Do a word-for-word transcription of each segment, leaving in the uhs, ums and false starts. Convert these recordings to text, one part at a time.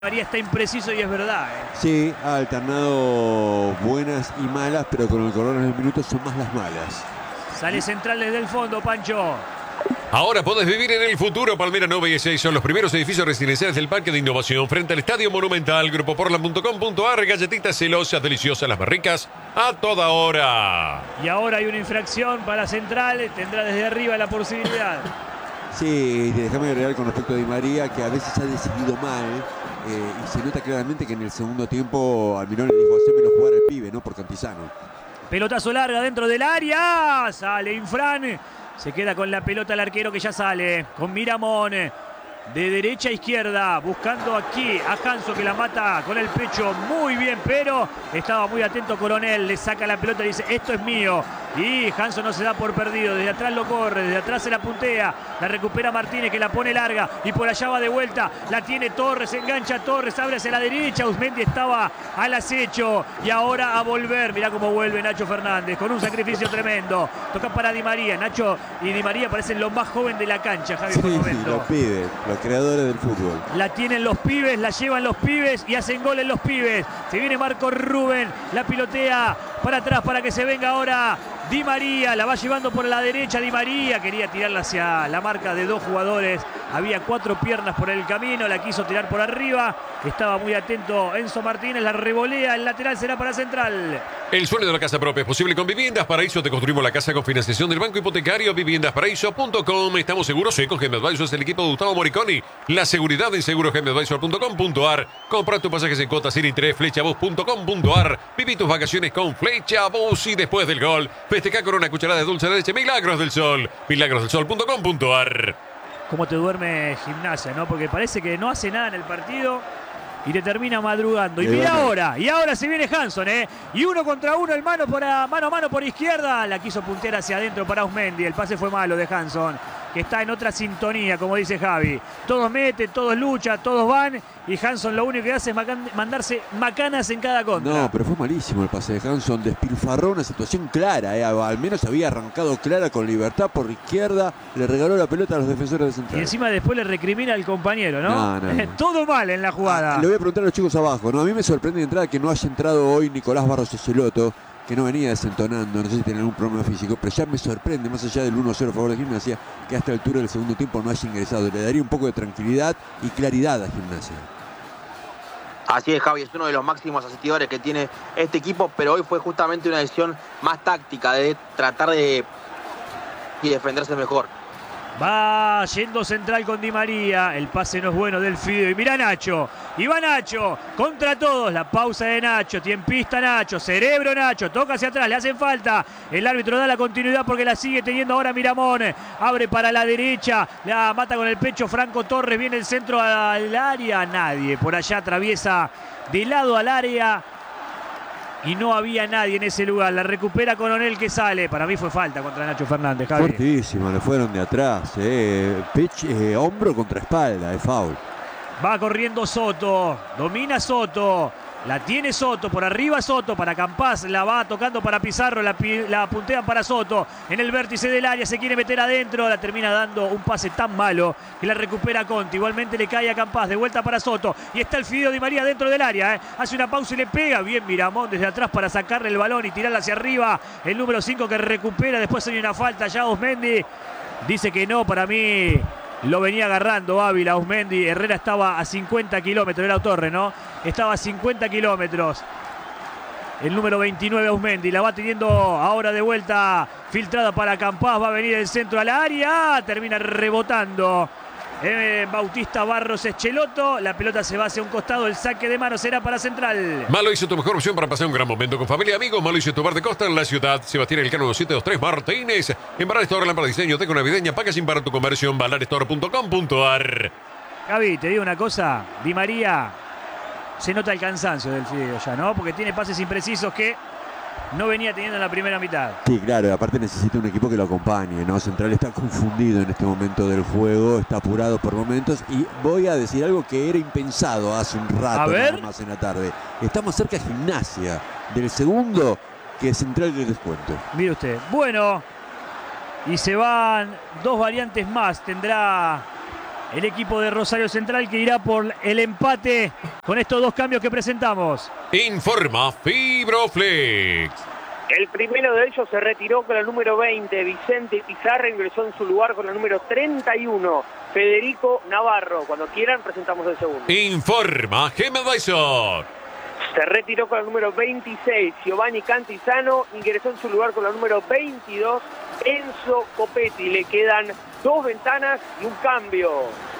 María está impreciso y es verdad. ¿eh? Sí, ha alternado buenas y malas, pero con el correr de los minutos son más las malas. Sale Central desde el fondo, Pancho. Ahora podés vivir en el futuro. Palmera Nova y seis son los primeros edificios residenciales del Parque de Innovación frente al Estadio Monumental. Grupo Portland punto com punto ar. Galletitas celosas, deliciosas, las más ricas a toda hora. Y ahora hay una infracción para Central. Tendrá desde arriba la posibilidad. Sí, déjame agregar con respecto a Di María que a veces ha decidido mal. Eh, y se nota claramente que en el segundo tiempo Almirón le dijo: hacémelo jugar al pibe, no por Cantizano. Pelotazo larga dentro del área. Sale Infran. Se queda con la pelota el arquero que ya sale. Con Miramón. De derecha a izquierda. Buscando aquí a Hanso que la mata con el pecho. Muy bien, pero estaba muy atento Coronel. Le saca la pelota y dice: esto es mío. Y Hanso no se da por perdido. Desde atrás lo corre. Desde atrás se la puntea. La recupera Martínez que la pone larga. Y por allá va de vuelta. La tiene Torres. Engancha Torres. Abre hacia la derecha. Usmendi estaba al acecho. Y ahora a volver. Mirá cómo vuelve Nacho Fernández. Con un sacrificio tremendo. Toca para Di María. Nacho y Di María parecen los más jóvenes de la cancha, Javi, Sí, por momento. los pibes, los creadores del fútbol. La tienen los pibes, la llevan los pibes y hacen goles los pibes. Se viene Marco Rubén, la pilotea para atrás para que se venga ahora Di María. La va llevando por la derecha Di María. Quería tirarla hacia la marca de dos jugadores. Había cuatro piernas por el camino. La quiso tirar por arriba. Estaba muy atento Enzo Martínez. La revolea. El lateral será para Central. El sueño de la casa propia es posible con Viviendas Paraíso. Te construimos la casa con financiación del Banco Hipotecario. Viviendas Paraíso punto com. Estamos seguros. Sí, con G M Advisor es el equipo de Gustavo Moriconi. La seguridad en seguros G M Advisor punto com punto ar. Compra tus pasajes en cuotas sin interés. Flechabus punto com punto ar. Viví tus vacaciones con Flechabus. Y después del gol, festeja con una cucharada de dulce de leche Milagros del Sol. milagros del sol punto com punto ar. Cómo te duerme Gimnasia, ¿no? Porque parece que no hace nada en el partido y te termina madrugando. Y mira ahora, y ahora se viene Hanson, ¿eh? Y uno contra uno, el mano, por a, mano a mano por izquierda. La quiso puntear hacia adentro para Usmendi. El pase fue malo de Hanson, que está en otra sintonía, como dice Javi. Todos meten, todos luchan, todos van. Y Hanson lo único que hace es mandarse macanas en cada contra. No, pero fue malísimo el pase de Hanson. Despilfarró una situación clara. Eh. Al menos había arrancado clara con libertad por izquierda. Le regaló la pelota a los defensores de Central. Y encima después le recrimina al compañero, ¿no? No, no, no. Todo mal en la jugada. Ah, le voy a preguntar a los chicos abajo. No, a mí me sorprende de entrada que no haya entrado hoy Nicolás Barros Echeloto, que no venía desentonando, no sé si tiene algún problema físico, pero ya me sorprende, más allá del uno cero a favor de Gimnasia, que a esta altura del segundo tiempo no haya ingresado. Le daría un poco de tranquilidad y claridad a Gimnasia. Así es, Javi, es uno de los máximos asistidores que tiene este equipo, pero hoy fue justamente una decisión más táctica, de tratar de y defenderse mejor. Va yendo Central con Di María. El pase no es bueno del Fideo. Y mira Nacho. Y va Nacho. Contra todos. La pausa de Nacho. Tiempista Nacho. Cerebro Nacho. Toca hacia atrás. Le hacen falta. El árbitro da la continuidad porque la sigue teniendo ahora Miramón. Abre para la derecha. La mata con el pecho Franco Torres. Viene el centro al área. Nadie. Por allá atraviesa de lado al área. Y no había nadie en ese lugar. La recupera Coronel que sale. Para mí fue falta contra Nacho Fernández, Javi. Fuertísimo, le fueron de atrás. Eh. Pech, eh, hombro contra espalda, es foul. Va corriendo Soto. Domina Soto. La tiene Soto, por arriba Soto, para Campás, la va tocando para Pizarro, la, la puntean para Soto, en el vértice del área, se quiere meter adentro, la termina dando un pase tan malo que la recupera Conti, igualmente le cae a Campás, de vuelta para Soto, y está el Fideo Di María dentro del área, ¿eh? Hace una pausa y le pega, bien Miramón desde atrás para sacarle el balón y tirarla hacia arriba, el número cinco que recupera, después hay una falta ya Usmendi, dice que no, para mí... Lo venía agarrando Ávila, Usmendi. Herrera estaba a cincuenta kilómetros. Era Torre, ¿no? Estaba a cincuenta kilómetros. El número veintinueve Usmendi. La va teniendo ahora de vuelta. Filtrada para Campás. Va a venir el centro al área. Termina rebotando. Eh, Bautista Barros Echeloto. La pelota se va hacia un costado. El saque de mano será para Central. Malo hizo tu mejor opción para pasar un gran momento con familia y amigos. Malo hizo tu bar de costa en la ciudad. Sebastián Elcano doscientos veintitrés Martínez. En Balar Store, lámpara de diseño, teco navideña, packaging para tu comercio en balar store punto com punto ar. Javi, te digo una cosa. Di María, se nota el cansancio del Fideo ya, ¿no? Porque tiene pases imprecisos que no venía teniendo en la primera mitad. Sí, claro, y aparte necesita un equipo que lo acompañe, ¿no? Central está confundido en este momento del juego, está apurado por momentos y voy a decir algo que era impensado hace un rato, a ver, nada más en la tarde. Está más cerca de Gimnasia del segundo que Central del descuento. Mire usted, bueno, y se van dos variantes más, tendrá el equipo de Rosario Central, que irá por el empate con estos dos cambios que presentamos. Informa Fibroflex. El primero de ellos se retiró con la número veinte, Vicente Pizarra, ingresó en su lugar con la número treinta y uno, Federico Navarro. Cuando quieran presentamos el segundo. Informa GEMadvisor. Se retiró con la número veintiséis, Giovanni Cantizano, ingresó en su lugar con la número veintidós, Enzo Copetti. Le quedan dos ventanas y un cambio.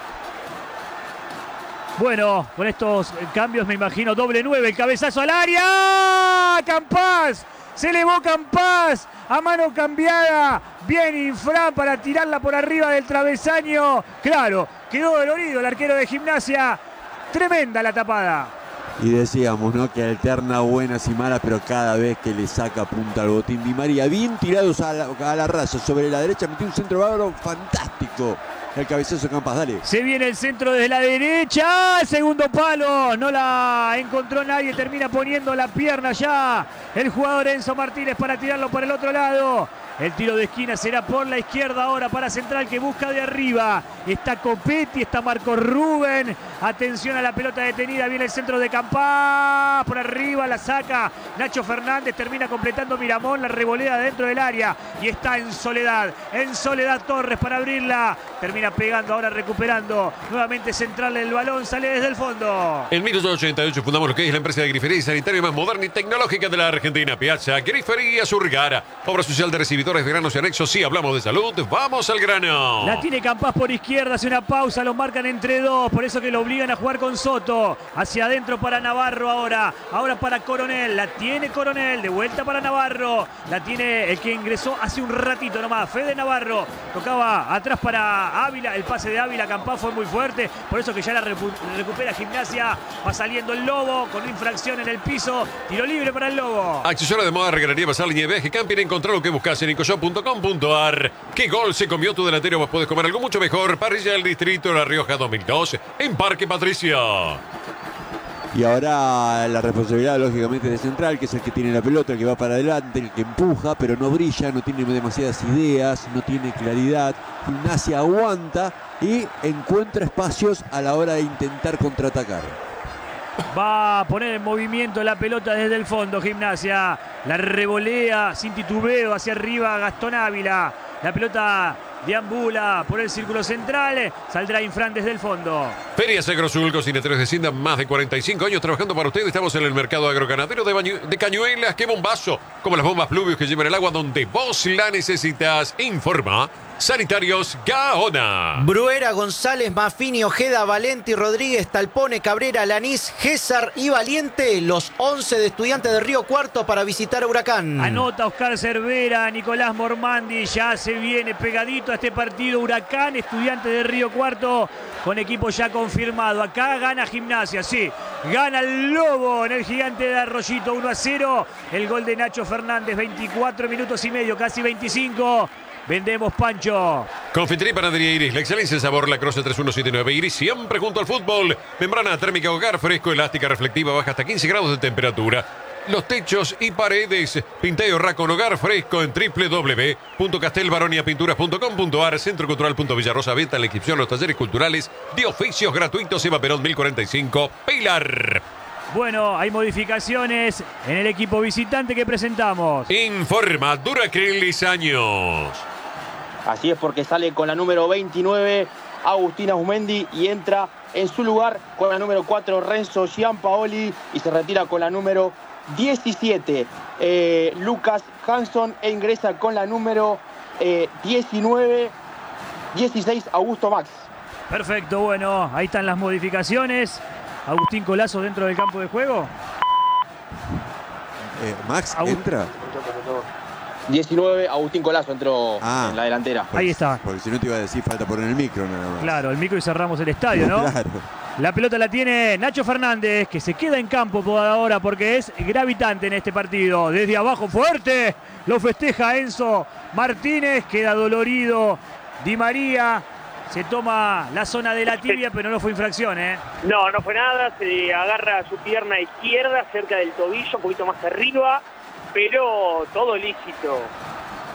Bueno, con estos cambios me imagino doble nueve, el cabezazo al área. Campás, se elevó Campás a mano cambiada. Bien Infran para tirarla por arriba del travesaño. Claro, quedó dolorido el arquero de Gimnasia. Tremenda la tapada. Y decíamos, ¿no? Que alterna buenas y malas, pero cada vez que le saca punta al botín Di María, bien tirados a la, a la raya sobre la derecha, metió un centro bárbaro fantástico. El cabezazo de Campas, dale. Se viene el centro desde la derecha, segundo palo, no la encontró nadie, termina poniendo la pierna ya el jugador Enzo Martínez para tirarlo para el otro lado. El tiro de esquina será por la izquierda ahora para Central, que busca de arriba. Está Copetti, está Marco Rubén. Atención a la pelota detenida. Viene el centro de Campás. Por arriba la saca Nacho Fernández. Termina completando Miramón. La revolea dentro del área. Y está en soledad. En soledad Torres para abrirla. Termina pegando, ahora recuperando. Nuevamente Central el balón. Sale desde el fondo. En mil novecientos ochenta y ocho fundamos lo que es la empresa de grifería y sanitaria más moderna y tecnológica de la Argentina. Piazza Grifería Surgara. Obra social de recibidores de granos y anexos. Sí, hablamos de salud. Vamos al grano. La tiene Campás por izquierda. Hace una pausa. Lo marcan entre dos. Por eso que lo obligan a jugar con Soto. Hacia adentro para Navarro ahora. Ahora para Coronel. La tiene Coronel. De vuelta para Navarro. La tiene el que ingresó hace un ratito nomás. Fede Navarro. Tocaba atrás para Ávila. El pase de Ávila. Campás fue muy fuerte. Por eso que ya la recu recupera Gimnasia. Va saliendo el Lobo con infracción en el piso. Tiro libre para el Lobo. Accesorio de moda, regalería basal, nieve, camping. Encontrá lo que buscas en Incoshop punto com punto ar. ¿Qué gol se comió tu delantero? Vos podés comer algo mucho mejor. Parrilla del Distrito La Rioja dos mil dos en Parque Patricia. Y ahora la responsabilidad lógicamente de Central, que es el que tiene la pelota, el que va para adelante, el que empuja, pero no brilla, no tiene demasiadas ideas, no tiene claridad. Gimnasia aguanta y encuentra espacios a la hora de intentar contraatacar. Va a poner en movimiento la pelota desde el fondo Gimnasia. La revolea sin titubeo hacia arriba Gastón Ávila. La pelota deambula por el círculo central. Saldrá Infran desde el fondo. Ferias Agrosul, cocineteros de Cinda, más de cuarenta y cinco años trabajando para ustedes. Estamos en el mercado agroganadero de, Bañu de Cañuelas. ¡Qué bombazo! Como las bombas pluvios que llevan el agua donde vos la necesitas. Informa Sanitarios Gaona. Bruera, González, Mafini, Ojeda, Valenti, Rodríguez, Talpone, Cabrera, Lanís, Gésar y Valiente. Los once de Estudiantes de Río Cuarto para visitar a Huracán. Anota Oscar Cervera, Nicolás Mormandi. Ya se viene pegadito a este partido Huracán, Estudiantes de Río Cuarto, con equipo ya confirmado. Acá gana Gimnasia, sí. Gana el Lobo en el Gigante de Arroyito, uno a cero. El gol de Nacho Fernández, veinticuatro minutos y medio, casi veinticinco. Vendemos, Pancho. Confitería y Panadería Iris, la excelencia en sabor, la Croce tres uno siete nueve Iris, siempre junto al fútbol. Membrana térmica hogar, fresco, elástica, reflectiva, baja hasta quince grados de temperatura. Los techos y paredes, pinteo Racon Hogar Fresco en w w w punto castelbaroniapinturas punto com punto ar, Centro Cultural punto Villarrosa, venta la inscripción a los talleres culturales de oficios gratuitos, Eva Perón mil cuarenta y cinco, Pilar. Bueno, hay modificaciones en el equipo visitante que presentamos. Informa Duracrilis Años. Así es, porque sale con la número veintinueve Agustín Aumendi y entra en su lugar con la número cuatro Renzo Giampaoli y se retira con la número diecisiete eh, Lucas Hanson e ingresa con la número eh, diecinueve dieciséis Augusto Max. Perfecto, bueno, ahí están las modificaciones. Agustín Colazo dentro del campo de juego. Eh, Max Agu entra. diecinueve Agustín Colazo entró ah, en la delantera. Ahí está. Porque si no te iba a decir, falta poner el micro nada más. Claro, el micro y cerramos el estadio, ¿no? Claro. La pelota la tiene Nacho Fernández, que se queda en campo por ahora porque es gravitante en este partido. Desde abajo, fuerte. Lo festeja Enzo Martínez. Queda dolorido Di María. Se toma la zona de la tibia, pero no fue infracción, ¿eh? No, no fue nada. Se agarra su pierna izquierda cerca del tobillo, un poquito más arriba, pero todo lícito.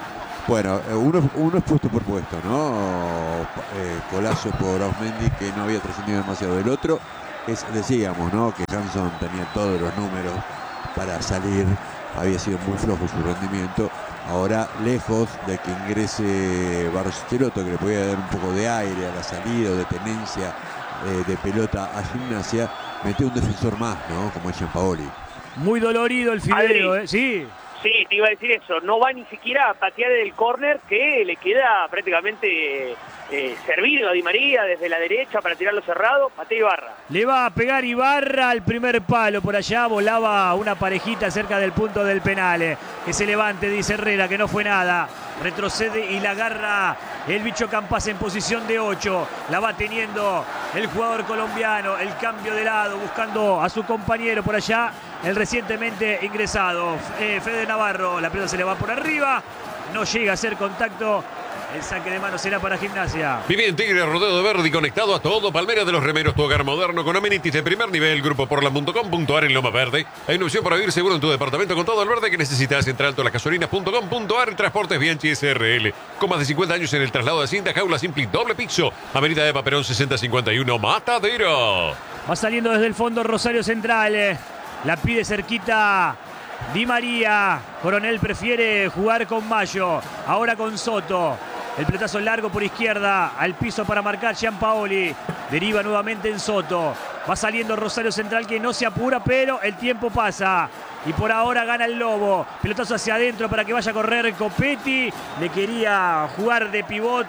Bueno, uno, uno es puesto por puesto, ¿no? Eh, Colazo por Ausmendi, que no había trascendido demasiado. El otro es, decíamos, ¿no? Que Hanson tenía todos los números para salir, había sido muy flojo su rendimiento. Ahora, lejos de que ingrese Barros Schelotto, que le podía dar un poco de aire a la salida o de tenencia eh, de pelota a Gimnasia, metió un defensor más, ¿no? Como es Giampaoli. Muy dolorido el Fideo, ¿eh? Sí. Sí, te iba a decir eso. No va ni siquiera a patear el córner, que le queda prácticamente eh, servido a Di María desde la derecha para tirarlo cerrado. Patea Ibarra. Le va a pegar Ibarra al primer palo. Por allá volaba una parejita cerca del punto del penal. Que se levante, dice Herrera, que no fue nada. Retrocede y la agarra el bicho Campas en posición de ocho. La va teniendo el jugador colombiano. El cambio de lado, buscando a su compañero por allá. El recientemente ingresado, eh, Fede Navarro. La pelota se le va por arriba. No llega a hacer contacto. El saque de mano será para Gimnasia. Vive en Tigre, rodeo de Verdi, conectado a todo. Palmera de los Remeros, tu hogar moderno con amenities de primer nivel. Grupo portland punto com punto a r en Loma Verde. Hay una opción para vivir seguro en tu departamento con todo el verde que necesitas. Entra a las gasolinas punto com punto a r. Transportes Bianchi S R L. Con más de cincuenta años en el traslado de cinta, jaula simple doble piso. Avenida Eva Perón sesenta cincuenta y uno, Matadero. Va saliendo desde el fondo Rosario Central. La pide cerquita Di María. Coronel prefiere jugar con Mayo. Ahora con Soto. El pelotazo largo por izquierda. Al piso para marcar Giampaoli. Deriva nuevamente en Soto. Va saliendo Rosario Central, que no se apura, pero el tiempo pasa. Y por ahora gana el Lobo. Pelotazo hacia adentro para que vaya a correr Copetti. Le quería jugar de pivot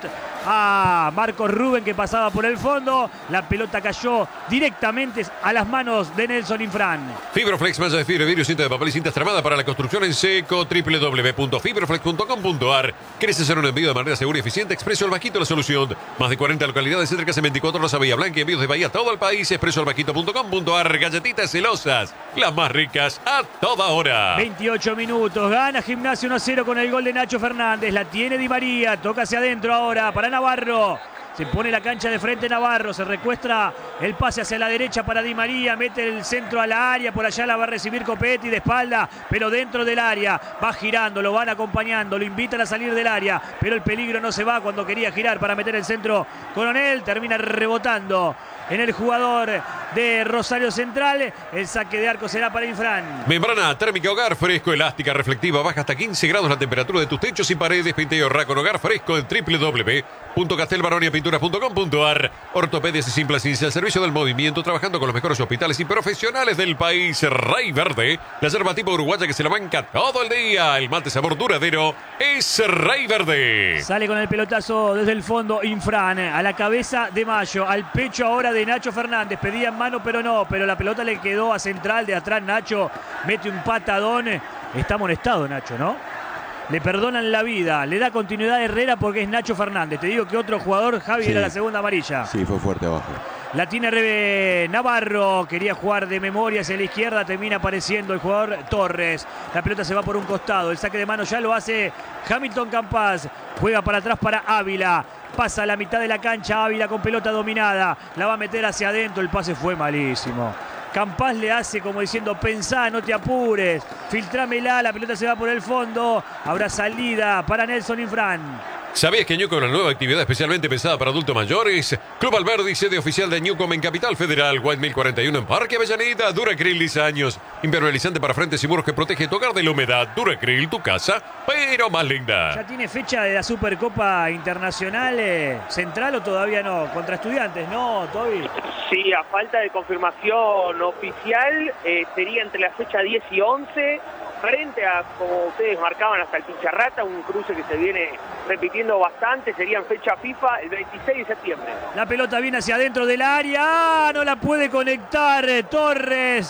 a Marcos Rubén, que pasaba por el fondo. La pelota cayó directamente a las manos de Nelson Infran. Fibroflex, malla de fibra, vidrio, cinta de papel y cinta extramada para la construcción en seco. doble u doble u doble u punto fibroflex punto com punto a r. ¿Querés hacer un envío de manera segura y eficiente? Expreso El Bajito, la solución. Más de cuarenta localidades cercanas en veinticuatro horas a Bahía Blanca y envíos de Bahía a todo el país. expreso el bajito punto com punto a r. Galletitas celosas, las más ricas a toda hora. veintiocho minutos. Gana Gimnasia uno a cero con el gol de Nacho Fernández. La tiene Di María. Toca hacia adentro ahora para Navarro. Se pone la cancha de frente Navarro. Se recuestra el pase hacia la derecha para Di María. Mete el centro a la área. Por allá la va a recibir Copetti de espalda, pero dentro del área. Va girando, lo van acompañando. Lo invitan a salir del área, pero el peligro no se va cuando quería girar para meter el centro. Coronel termina rebotando en el jugador de Rosario Central. El saque de arco será para Infran. Membrana térmica Hogar Fresco, elástica, reflectiva, baja hasta quince grados la temperatura de tus techos y paredes. Pinta y ahorra con Hogar Fresco en doble u doble u doble u punto castelbaronia pinturas punto com punto a r. Ortopedias y Simplacins, el servicio del movimiento, trabajando con los mejores hospitales y profesionales del país. Rey Verde, la yerba tipo uruguaya que se la banca todo el día. El mate sabor duradero es Rey Verde. Sale con el pelotazo desde el fondo Infran, a la cabeza de Mayo, al pecho ahora de Nacho Fernández. Pedía en mano, pero no, pero la pelota le quedó a Central. De atrás Nacho mete un patadón. Está amonestado Nacho, ¿no? Le perdonan la vida, le da continuidad a Herrera porque es Nacho Fernández. Te digo que otro jugador, Javi, sí, era la segunda amarilla. Sí, fue fuerte abajo. La tiene Rebe Navarro, quería jugar de memoria hacia la izquierda, termina apareciendo el jugador Torres. La pelota se va por un costado, el saque de mano ya lo hace Hamilton Campas. Juega para atrás para Ávila. Pasa a la mitad de la cancha Ávila con pelota dominada. La va a meter hacia adentro, el pase fue malísimo. Campas le hace como diciendo, pensá, no te apures, filtrámela, la pelota se va por el fondo. Habrá salida para Nelson Infran. ¿Sabías que Newcom, la nueva actividad especialmente pensada para adultos mayores? Club Alberdi, sede oficial de Newcom en Capital Federal, White mil cuarenta y uno en Parque Avellaneda. Duracril diez años, impermeabilizante para frentes y muros que protege tu hogar de la humedad. Duracril, tu casa, pero más linda. ¿Ya tiene fecha de la Supercopa Internacional eh, Central o todavía no? Contra Estudiantes, ¿no, Toby? Sí, a falta de confirmación oficial, eh, sería entre la fecha diez y once. Frente a, como ustedes marcaban, hasta el Pincharrata, un cruce que se viene repitiendo bastante, sería en fecha FIFA el veintiséis de septiembre. La pelota viene hacia adentro del área, ¡ah! No la puede conectar Torres.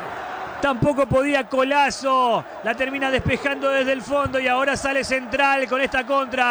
Tampoco podía Colazo. La termina despejando desde el fondo y ahora sale Central con esta contra.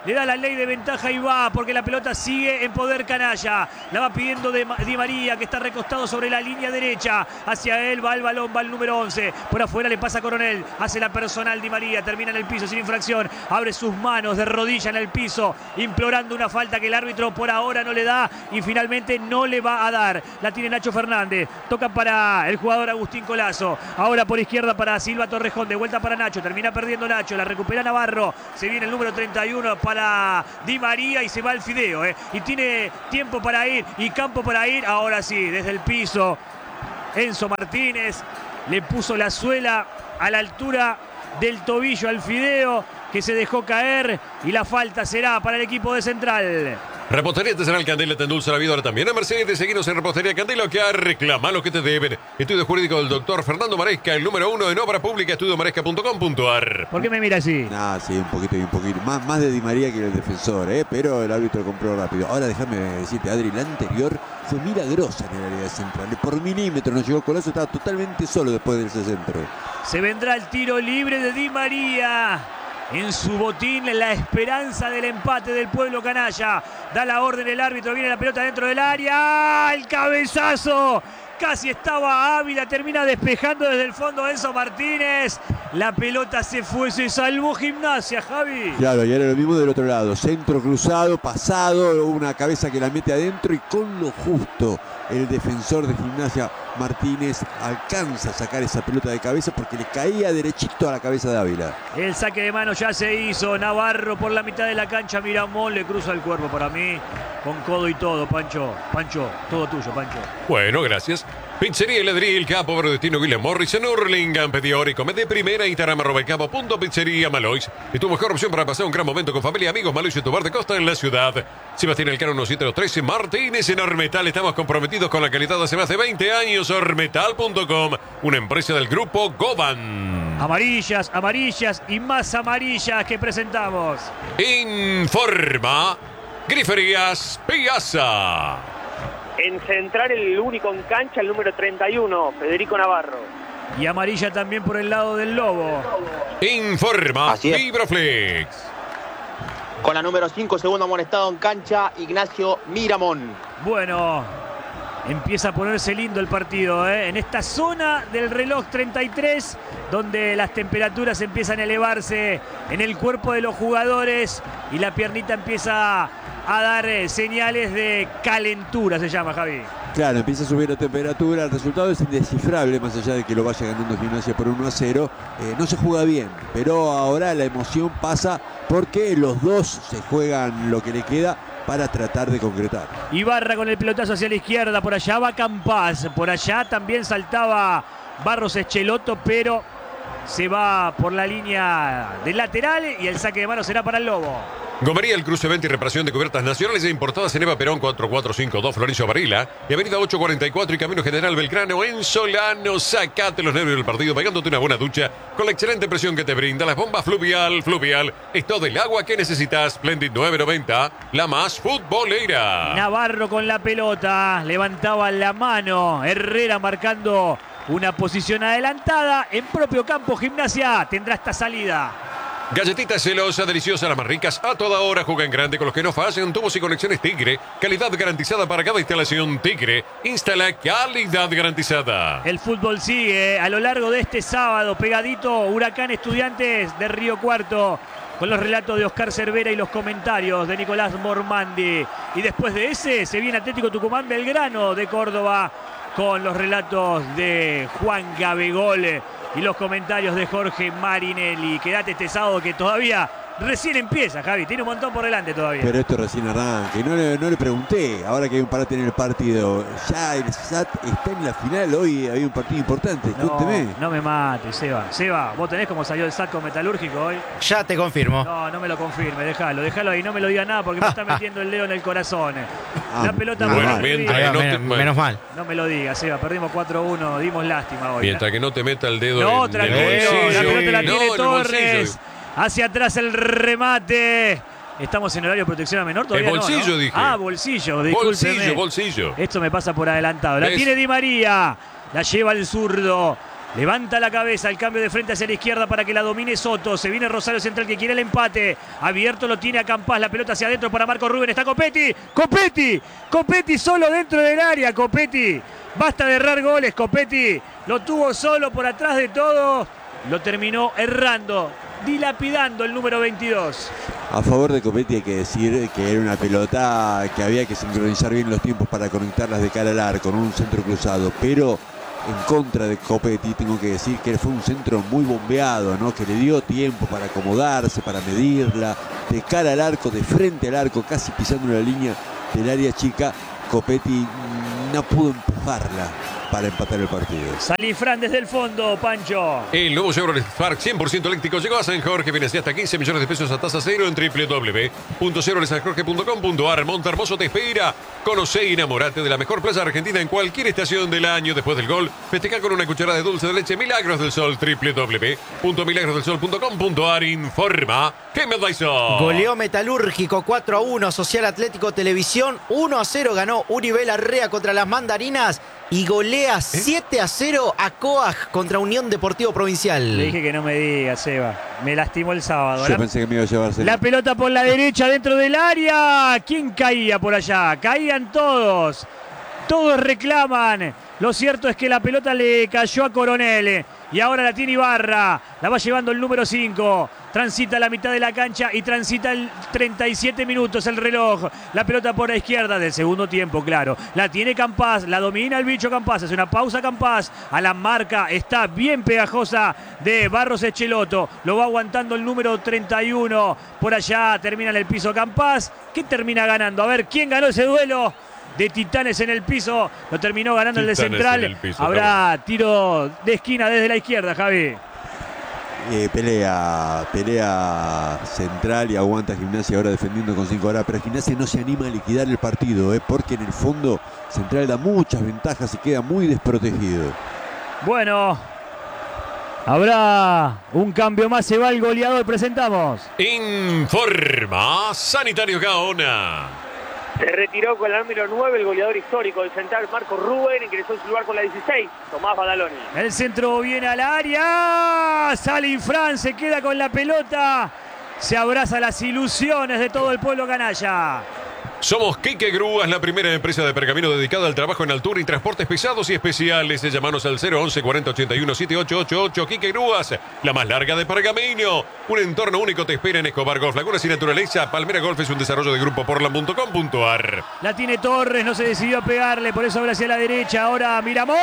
le da la ley de ventaja y va, porque la pelota sigue en poder canalla. La va pidiendo de Di María, que está recostado sobre la línea derecha. Hacia él va el balón, va el número once. Por afuera le pasa a Coronel, hace la personal Di María, termina en el piso sin infracción. Abre sus manos de rodilla en el piso, implorando una falta que el árbitro por ahora no le da y finalmente no le va a dar. La tiene Nacho Fernández, toca para el jugador Agustín Colazo. Ahora por izquierda para Silva Torrejón, de vuelta para Nacho, termina perdiendo Nacho, la recupera Navarro. Se viene el número treinta y uno para Di María y se va el Fideo, ¿eh? Y tiene tiempo para ir y campo para ir. Ahora sí, desde el piso, Enzo Martínez le puso la suela a la altura del tobillo al Fideo, que se dejó caer y la falta será para el equipo de Central. Repostería Artesanal Candela te endulza la vida ahora también. A Mercedes, seguinos en Repostería Candela, que reclama lo que te deben. Estudio jurídico del doctor Fernando Maresca, el número uno en obra pública, estudio maresca punto com punto a r. ¿Por qué me mira así? Ah, sí, un poquito y un poquito. Más, más de Di María que el defensor, ¿eh? Pero el árbitro compró rápido. Ahora déjame decirte, Adri, la anterior fue milagrosa en el área de Central. Por milímetro nos llegó Colazo, estaba totalmente solo después del centro. Se vendrá el tiro libre de Di María. En su botín, la esperanza del empate del pueblo canalla. Da la orden el árbitro, viene la pelota dentro del área. ¡El cabezazo! Casi estaba Ávila, termina despejando desde el fondo Enzo Martínez. La pelota se fue, se salvó Gimnasia, Javi. Claro, y era lo mismo del otro lado. Centro cruzado, pasado, una cabeza que la mete adentro y con lo justo el defensor de Gimnasia, Martínez, alcanza a sacar esa pelota de cabeza porque le caía derechito a la cabeza de Ávila. El saque de mano ya se hizo. Navarro por la mitad de la cancha. Miramón le cruza el cuerpo para mí. Con codo y todo, Pancho. Pancho, todo tuyo, Pancho. Bueno, gracias. Pizzería El Ladril, Capo, Verdestino, William Morris, en Hurlingham, Pedior y come de primera, Instagram, arroba el capo, punto pizzería, Malois. Y tu mejor opción para pasar un gran momento con familia, amigos, Malois y tu bar de costa en la ciudad. Sebastián Elcano, uno siete trece, Martínez en Ormetal. Estamos comprometidos con la calidad hace más de veinte años. Ormetal punto com, una empresa del grupo Goban. Amarillas, amarillas y más amarillas que presentamos. Informa Griferías Piazza. En Central, el único en cancha, el número treinta y uno, Federico Navarro. Y amarilla también por el lado del Lobo. Informa Fibroflex. Con la número cinco, segundo amonestado en cancha, Ignacio Miramón. Bueno, empieza a ponerse lindo el partido, ¿eh? En esta zona del reloj treinta y tres, donde las temperaturas empiezan a elevarse en el cuerpo de los jugadores y la piernita empieza a dar eh, señales de calentura, se llama, Javi. Claro, empieza a subir la temperatura, el resultado es indescifrable, más allá de que lo vaya ganando Gimnasia por uno a cero. Eh, no se juega bien, pero ahora la emoción pasa porque los dos se juegan lo que le queda para tratar de concretar. Ibarra con el pelotazo hacia la izquierda, por allá va Campás, por allá también saltaba Barros Echeloto, pero se va por la línea del lateral y el saque de mano será para el Lobo. Gomería, el cruce venta y reparación de cubiertas nacionales e importadas en Eva Perón cuatro cuatro cinco dos, Florencio Varela y Avenida ocho cuarenta y cuatro y Camino General Belgrano en Solano. Sacate los nervios del partido pegándote una buena ducha con la excelente presión que te brinda las bombas Fluvial. Fluvial es todo el agua que necesitas. Splendid nueve noventa, la más futbolera. Navarro con la pelota, levantaba la mano. Herrera marcando una posición adelantada. En propio campo, Gimnasia tendrá esta salida. Galletitas celosas, deliciosas, las más ricas, a toda hora. Juega en grande con los que no fallan. Tubos y conexiones Tigre. Calidad garantizada para cada instalación Tigre. Instala calidad garantizada. El fútbol sigue a lo largo de este sábado. Pegadito, Huracán Estudiantes de Río Cuarto. Con los relatos de Oscar Cervera y los comentarios de Nicolás Mormandi. Y después de ese se viene Atlético Tucumán Belgrano de Córdoba. Con los relatos de Juan Gabegol y los comentarios de Jorge Marinelli. Quédate este sábado que todavía recién empieza, Javi. Tiene un montón por delante todavía. Pero esto recién arranca. Y no le, no le pregunté, ahora que hay un parate en el partido. Ya el S A T está en la final. Hoy había un partido importante. No, Cuénteme. no me mates, Seba. Seba, ¿vos tenés cómo salió el S A T con Metalúrgico hoy? Ya te confirmo. No, no me lo confirme. Déjalo, déjalo ahí. No me lo diga nada porque me está metiendo el dedo en el corazón. Ah, la pelota bueno, por mientras arriba. que no te- menos, menos mal. No me lo digas, Seba. Perdimos cuatro uno. Dimos lástima hoy. Mientras que no te meta el dedo No, en tranquilo. el bolsillo. La pelota la No, tiene en el Torres. bolsillo. Hacia atrás el remate. Estamos en horario de protección a menor todavía. El no, bolsillo, ¿no? dije. Ah, bolsillo. Discúlpeme. Bolsillo, bolsillo. Esto me pasa por adelantado. La ¿Ves? tiene Di María. La lleva el zurdo. Levanta la cabeza, el cambio de frente hacia la izquierda para que la domine Soto. Se viene Rosario Central que quiere el empate. Abierto lo tiene a Campás, la pelota hacia adentro para Marco Rubén. Está Copetti, Copetti, Copetti solo dentro del área, Copetti. Basta de errar goles, Copetti. Lo tuvo solo por atrás de todo. Lo terminó errando, dilapidando el número veintidós. A favor de Copetti hay que decir que era una pelota que había que sincronizar bien los tiempos para conectarlas de cara al arco, con un centro cruzado, pero en contra de Copetti tengo que decir que fue un centro muy bombeado, ¿no? Que le dio tiempo para acomodarse, para medirla, de cara al arco, de frente al arco, casi pisando la línea del área chica. Copetti no pudo empujarla para empatar el partido. Salifrán desde el fondo, Pancho. El nuevo Chevrolet Spark cien por ciento eléctrico llegó a San Jorge. Financia hasta quince millones de pesos a tasa cero en doble u doble u doble u punto chevrolet san jorge punto com punto a r. Monte Hermoso te espera. Conoce y enamorate de la mejor playa argentina en cualquier estación del año. Después del gol, festeja con una cucharada de dulce de leche Milagros del Sol. doble u doble u doble u punto milagros del sol punto com punto a r. Informa Kemel Dyson. Goleó Metalúrgico cuatro a uno, Social Atlético Televisión uno a cero ganó Uribel Arrea contra las Mandarinas y golea siete a cero a Coag contra Unión Deportivo Provincial. Le dije que no me digas, Seba. Me lastimó el sábado. Yo la, pensé que me iba a llevarse. La pelota por la derecha dentro del área. ¿Quién caía por allá? Caían todos. Todos reclaman. Lo cierto es que la pelota le cayó a Coronel. Y ahora la tiene Ibarra. La va llevando el número cinco. Transita la mitad de la cancha y transita el treinta y siete minutos el reloj. La pelota por la izquierda del segundo tiempo, claro. La tiene Campás, la domina el bicho Campás. Hace una pausa Campás. A la marca está bien pegajosa de Barros Echeloto. Lo va aguantando el número treinta y uno. Por allá termina en el piso Campás. ¿Qué termina ganando? A ver, ¿quién ganó ese duelo? De Titanes en el piso, lo terminó ganando Titanes el de Central. El piso, habrá tiro de esquina desde la izquierda, Javi. Eh, pelea, pelea Central y aguanta Gimnasia ahora defendiendo con cinco horas, pero Gimnasia no se anima a liquidar el partido, eh, porque en el fondo Central da muchas ventajas y queda muy desprotegido. Bueno, habrá un cambio más, se va el goleador, presentamos. Informa Sanitario Gaona. Se retiró con la número nueve el goleador histórico del Central, Marco Rubén, ingresó en su lugar con la dieciséis, Tomás Badaloni. El centro viene al área, Salifrán se queda con la pelota, se abraza las ilusiones de todo el pueblo canalla. Somos Quique Grúas, la primera empresa de pergamino dedicada al trabajo en altura y transportes pesados y especiales. Llámanos al cero once cuarenta ochenta y uno setenta y ocho ochenta y ocho. Quique Grúas, la más larga de pergamino. Un entorno único te espera en Escobar Golf, Lagunas y Naturaleza. Palmera Golf es un desarrollo de grupo portland punto com punto a r. La tiene Torres, no se decidió a pegarle, por eso abre hacia la derecha. Ahora Miramón,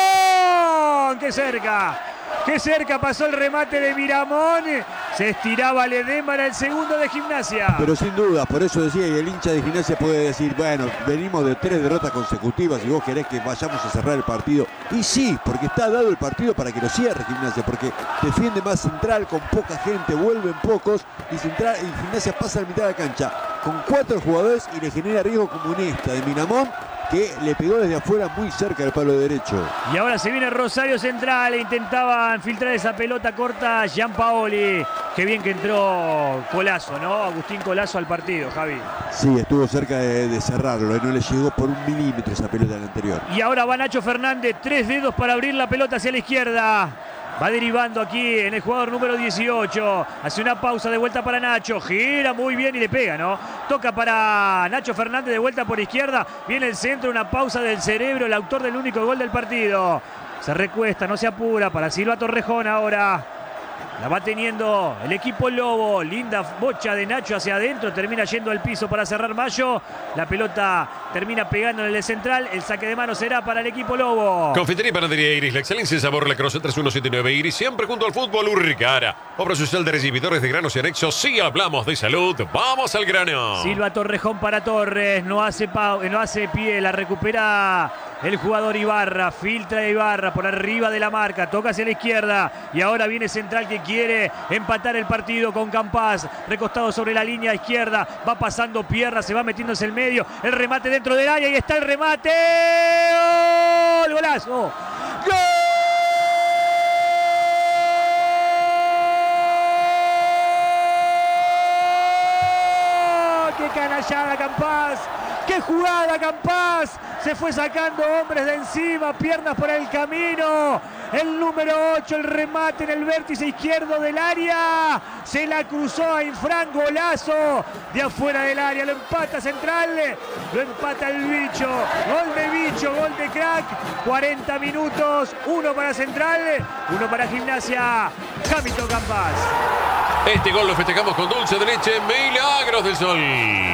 ¡qué cerca! ¡Qué cerca pasó el remate de Miramón! Se estiraba Ledesma, era el segundo de Gimnasia. Pero sin duda, por eso decía, y el hincha de Gimnasia puede decir, bueno, venimos de tres derrotas consecutivas y vos querés que vayamos a cerrar el partido. Y sí, porque está dado el partido para que lo cierre Gimnasia, porque defiende más Central con poca gente, vuelven pocos, y Central y Gimnasia pasa a la mitad de la cancha con cuatro jugadores y le genera riesgo como en esta de Miramón, que le pegó desde afuera muy cerca del palo derecho. Y ahora se viene Rosario Central e intentaban filtrar esa pelota corta Gianpaoli. Qué bien que entró Colazo, ¿no? Agustín Colazo al partido, Javi. Sí, estuvo cerca de, de cerrarlo, y no le llegó por un milímetro esa pelota del anterior. Y ahora va Nacho Fernández, tres dedos para abrir la pelota hacia la izquierda. Va derivando aquí en el jugador número dieciocho. Hace una pausa de vuelta para Nacho. Gira muy bien y le pega, ¿no? Toca para Nacho Fernández de vuelta por izquierda. Viene el centro, una pausa del cerebro. El autor del único gol del partido. Se recuesta, no se apura para Silva Torrejón ahora. La va teniendo el equipo Lobo. Linda bocha de Nacho hacia adentro. Termina yendo al piso para cerrar Mayo. La pelota termina pegando en el central. El saque de mano será para el equipo Lobo. Confitería y Panadería Iris. La excelencia y sabor. La Croce tres uno siete nueve Iris. Siempre junto al fútbol Urricara. Obra social de recibidores de granos y anexos. Si hablamos de salud, vamos al grano. Silva Torrejón para Torres. No hace, pau, no hace pie. La recupera el jugador Ibarra. Filtra Ibarra por arriba de la marca. Toca hacia la izquierda. Y ahora viene Central que quiere empatar el partido con Campás. Recostado sobre la línea izquierda. Va pasando Pierra. Se va metiéndose el medio. El remate dentro del área. Y está el remate. ¡Gol! ¡Golazo! ¡Gol! ¡Qué canallada, Campás! ¡Qué jugada, Campás! Se fue sacando hombres de encima, piernas por el camino. El número ocho, el remate en el vértice izquierdo del área. Se la cruzó a Infran, golazo de afuera del área. Lo empata Central, lo empata el Bicho. Gol de Bicho, gol de crack. cuarenta minutos, uno para Central, uno para Gimnasia. Hamilton Campás. Este gol lo festejamos con dulce de leche, Milagros del Sol.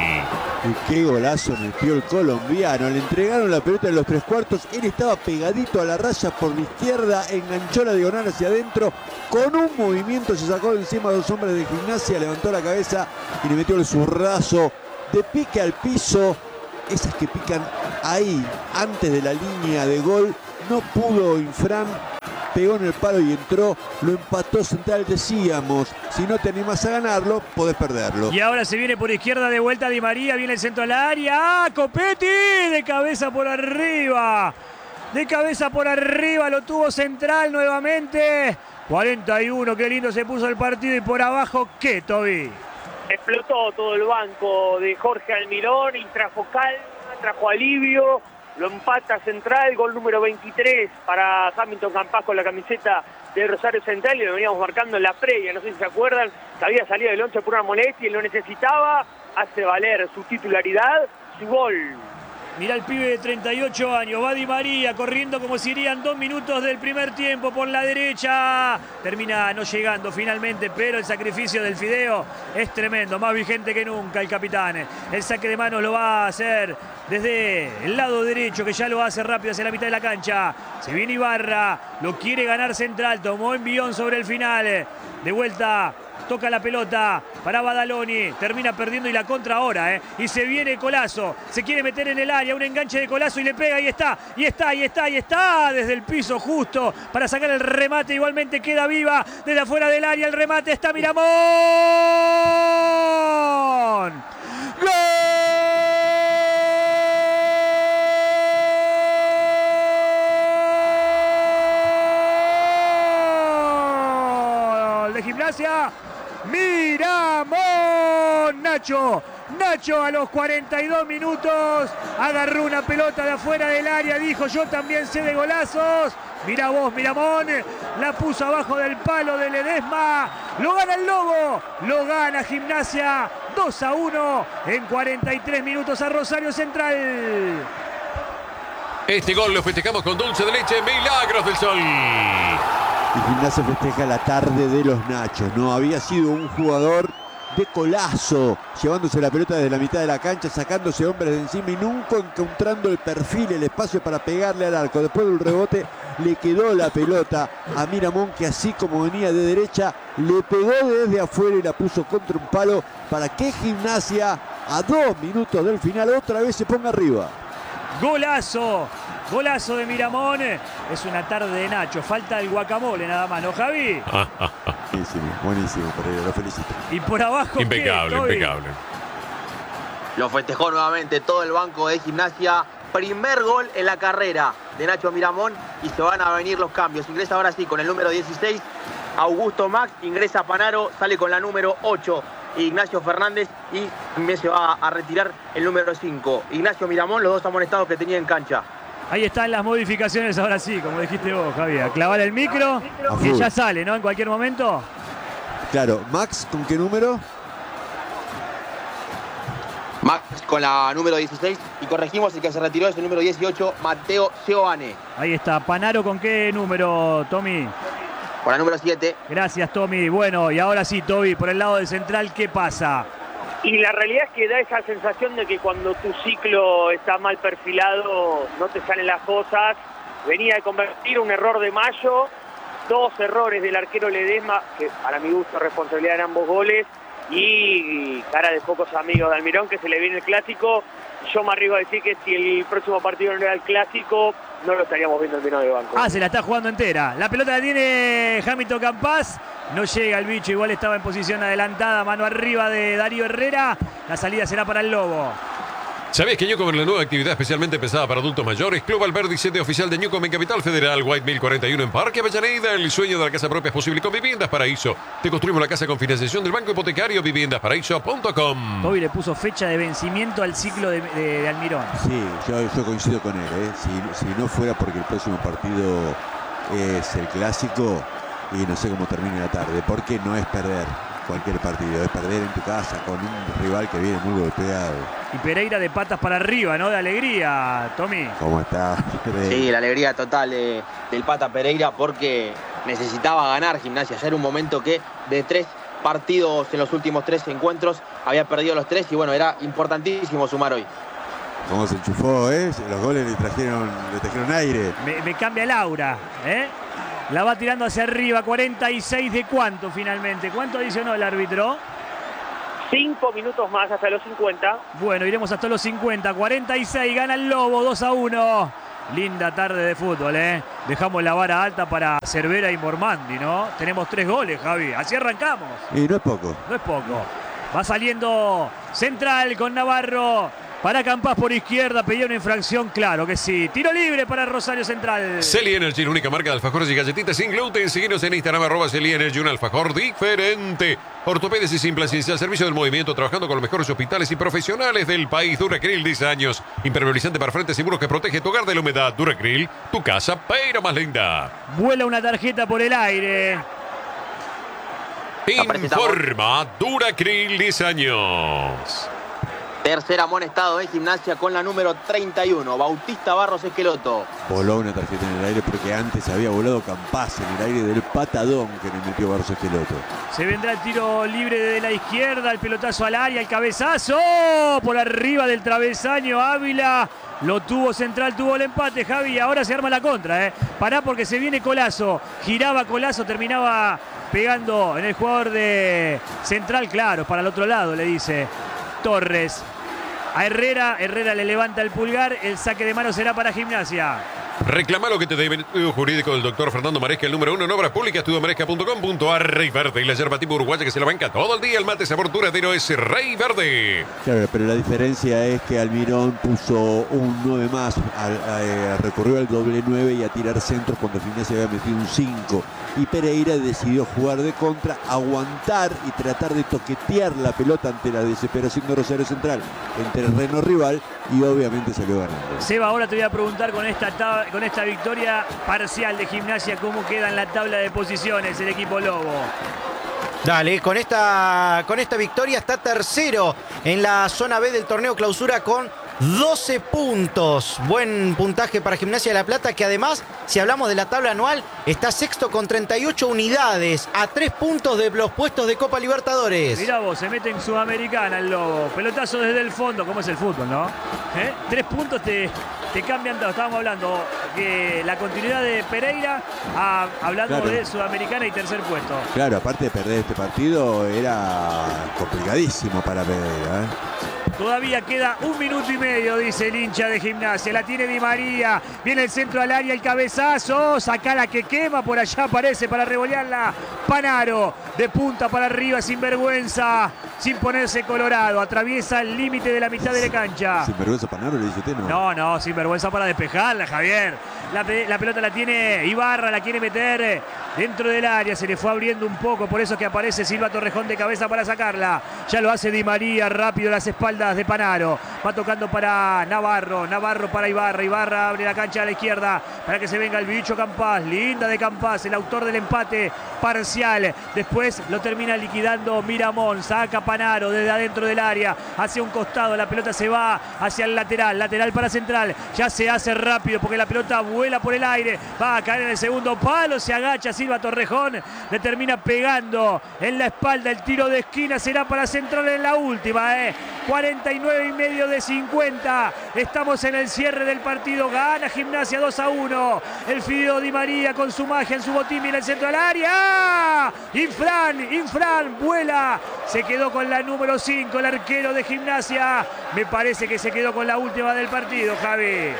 Y qué golazo metió el colombiano. Le entregaron la pelota en los tres cuartos. Él estaba pegadito a la raya por la izquierda. Enganchó la diagonal hacia adentro. Con un movimiento se sacó de encima a dos hombres de Gimnasia. Levantó la cabeza y le metió el zurrazo de pique al piso. Esas que pican ahí, antes de la línea de gol. No pudo Infran. Pegó en el palo y entró, lo empató Central. Decíamos, si no te animás a ganarlo, podés perderlo. Y ahora se viene por izquierda de vuelta Di María, viene el centro al área. ¡Ah, Copetti! De cabeza por arriba. De cabeza por arriba, lo tuvo Central nuevamente. cuarenta y uno, qué lindo se puso el partido. Y por abajo, ¿qué, Toby? Explotó todo el banco de Jorge Almirón y trajo calma, trajo alivio. Lo empata Central, gol número veintitrés para Hamilton Campás con la camiseta de Rosario Central, y lo veníamos marcando en la previa, no sé si se acuerdan, que había salido del once por una molestia y él lo necesitaba, hace valer su titularidad, su gol. Mirá el pibe de treinta y ocho años, va Di María corriendo como si irían dos minutos del primer tiempo por la derecha. Termina no llegando finalmente, pero el sacrificio del Fideo es tremendo, más vigente que nunca el capitán. El saque de manos lo va a hacer desde el lado derecho, que ya lo hace rápido hacia la mitad de la cancha. Se viene Ibarra, lo quiere ganar Central, tomó envión sobre el final. De vuelta, toca la pelota para Badaloni, termina perdiendo y la contra ahora, ¿eh? Y se viene Colazo, se quiere meter en el área, un enganche de Colazo y le pega, y está, y está, y está, y está, desde el piso justo para sacar el remate, igualmente queda viva, desde afuera del área el remate, está Miramón. ¡Gol! De Gimnasia, Miramón, Nacho, Nacho a los cuarenta y dos minutos, agarró una pelota de afuera del área, dijo yo también sé de golazos, mira vos Miramón, la puso abajo del palo de Ledesma, lo gana el Lobo, lo gana Gimnasia, dos a uno en cuarenta y tres minutos a Rosario Central. Este gol lo festejamos con dulce de leche, Milagros del Sol. Y Gimnasia festeja la tarde de los Nachos. No había sido un jugador de Colazo, llevándose la pelota desde la mitad de la cancha, sacándose hombres de encima y nunca encontrando el perfil, el espacio para pegarle al arco. Después del rebote le quedó la pelota a Miramón, que así como venía de derecha, le pegó desde afuera y la puso contra un palo para que Gimnasia, a dos minutos del final, otra vez se ponga arriba. Golazo, golazo de Miramón. Es una tarde de Nacho, falta el guacamole nada más, ¿no, Javi? Buenísimo, buenísimo, Pereira, lo felicito. Y por abajo, impecable, ¿qué, impecable. Lo festejó nuevamente todo el banco de Gimnasia. Primer gol en la carrera de Nacho Miramón y se van a venir los cambios. Ingresa ahora sí con el número dieciséis, Augusto Max, ingresa Panaro, sale con la número ocho. Ignacio Fernández, y también se va a retirar el número cinco. Ignacio Miramón, los dos amonestados que tenía en cancha. Ahí están las modificaciones ahora sí, como dijiste vos, Javier. Clavar el micro y ya sale, ¿no? En cualquier momento. Claro, Max, ¿con qué número? Max con la número dieciséis, y corregimos, el que se retiró es el número dieciocho, Mateo Seoane. Ahí está, Panaro, ¿con qué número, Tommy? Con la número siete. Gracias, Tommy. Bueno, y ahora sí, Toby, por el lado de Central, ¿qué pasa? Y la realidad es que da esa sensación de que cuando tu ciclo está mal perfilado no te salen las cosas. Venía de convertir un error de Mayo, dos errores del arquero Ledesma, que para mi gusto responsabilidad en ambos goles, y cara de pocos amigos de Almirón, que se le viene el clásico. Yo me arriesgo a decir que si el próximo partido no era el clásico, no lo estaríamos viendo en el de banco. Ah, se la está jugando entera. La pelota la tiene Hamilton Campás. No llega el Bicho, igual estaba en posición adelantada. Mano arriba de Darío Herrera. La salida será para el Lobo. ¿Sabías que Newcom es la nueva actividad especialmente pensada para adultos mayores? Club Alberdi, sede oficial de Newcom en Capital Federal, White mil cuarenta y uno en Parque Avellaneda. El sueño de la casa propia es posible con Viviendas Paraíso. Te construimos la casa con financiación del Banco Hipotecario, viviendas paraíso punto com. Toby le puso fecha de vencimiento al ciclo de, de, de Almirón. Sí, yo, yo coincido con él. ¿eh? Si, si no fuera porque el próximo partido es el clásico, y no sé cómo termine la tarde, porque no es perder cualquier partido, es perder en tu casa con un rival que viene muy golpeado. Y Pereira de patas para arriba, ¿no? De alegría, Tommy. ¿Cómo está? Sí, la alegría total de, del Pata Pereira porque necesitaba ganar Gimnasia. Ya era un momento que de tres partidos en los últimos tres encuentros había perdido los tres y bueno, era importantísimo sumar hoy. ¿Cómo se enchufó, eh? Los goles le trajeron, le trajeron aire. Me, me cambia el aura, ¿eh? La va tirando hacia arriba, cuarenta y seis de cuánto finalmente. ¿Cuánto adicionó el árbitro? Cinco minutos más hasta los cincuenta. Bueno, iremos hasta los cincuenta. cuarenta y seis, gana el Lobo, dos a uno. Linda tarde de fútbol, ¿eh? Dejamos la vara alta para Cervera y Mormandi, ¿no? Tenemos tres goles, Javi. Así arrancamos. Y no es poco. No es poco. Va saliendo Central con Navarro. Para Campas por izquierda, pedía una infracción, claro que sí. Tiro libre para Rosario Central. Celi Energy, la única marca de alfajores y galletitas sin gluten. Síguenos en Instagram, arroba Celi Energy, un alfajor diferente. Ortopedes y Simplacencia, al servicio del movimiento, trabajando con los mejores hospitales y profesionales del país. Duracril, diez años. Impermeabilizante para frentes y muros que protege tu hogar de la humedad. Duracril, tu casa, pero más linda. Vuela una tarjeta por el aire. Informa Duracril, diez años. Tercer amonestado de Gimnasia con la número treinta y uno, Bautista Barros Esqueloto. Voló una tarjeta en el aire porque antes había volado Campas en el aire del patadón que le metió Barros Esqueloto. Se vendrá el tiro libre de la izquierda, el pelotazo al área, el cabezazo por arriba del travesaño. Ávila lo tuvo Central, tuvo el empate, Javi. Ahora se arma la contra, ¿eh? Pará porque se viene Colazo. Giraba Colazo, terminaba pegando en el jugador de Central. Claro, para el otro lado, le dice Torres. A Herrera, Herrera le levanta el pulgar, el saque de mano será para Gimnasia. Reclama lo que te debe el estudio jurídico del doctor Fernando Maresca, el número uno en obras públicas, estudio maresca punto com punto ar. Rey Verde y la yerba tipo uruguaya que se la banca todo el día. El mate sabor duradero es Rey Verde. Claro, pero la diferencia es que Almirón puso un nueve más, a, a, a, recurrió al doble nueve y a tirar centros cuando Gimnasia había metido un cinco. Y Pereira decidió jugar de contra, aguantar y tratar de toquetear la pelota ante la desesperación de Rosario Central en terreno rival y obviamente salió ganando. Seba, ahora te voy a preguntar con esta, con esta victoria parcial de Gimnasia, ¿cómo queda en la tabla de posiciones el equipo Lobo? Dale, con esta, con esta victoria está tercero en la zona B del torneo clausura con doce puntos. Buen puntaje para Gimnasia de La Plata, que además, si hablamos de la tabla anual, está sexto con treinta y ocho unidades, a tres puntos de los puestos de Copa Libertadores. Mirá vos, se mete en Sudamericana el Lobo. Pelotazo desde el fondo, como es el fútbol, ¿no? ¿Eh? Tres puntos te, te cambian todo. Estábamos hablando de la continuidad de Pereira, a, hablando claro. de Sudamericana y tercer puesto. Claro, aparte de perder este partido, era complicadísimo para Pereira, ¿eh? Todavía queda un minuto y medio, dice el hincha de Gimnasia. La tiene Di María. Viene el centro al área, el cabezazo. Saca la que quema. Por allá aparece para revolearla Panaro. De punta para arriba, sin vergüenza. Sin ponerse colorado. Atraviesa el límite de la mitad de la cancha. ¿Sin vergüenza Panaro le dice usted? No, no, no sin vergüenza para despejarla, Javier. La, la pelota la tiene Ibarra, la quiere meter dentro del área. Se le fue abriendo un poco. Por eso es que aparece Silva Torrejón de cabeza para sacarla. Ya lo hace Di María. Rápido las espaldas de Panaro. Va tocando para Navarro. Navarro para Ibarra. Ibarra abre la cancha a la izquierda para que se venga el bicho Campas. Linda de Campas, el autor del empate parcial. Después lo termina liquidando Miramón. Saca Panaro desde adentro del área. Hacia un costado. La pelota se va hacia el lateral. Lateral para Central. Ya se hace rápido porque la pelota vuela por el aire. Va a caer en el segundo palo. Se agacha Silva Torrejón. Le termina pegando en la espalda. El tiro de esquina será para Central en la última. Eh. cuarenta y nueve y medio de cincuenta. Estamos en el cierre del partido. Gana Gimnasia dos a uno. El Fideo Di María con su magia en su botín en el centro del área. Infran, Infran vuela. Se quedó con la número cinco, el arquero de Gimnasia. Me parece que se quedó con la última del partido, Javi.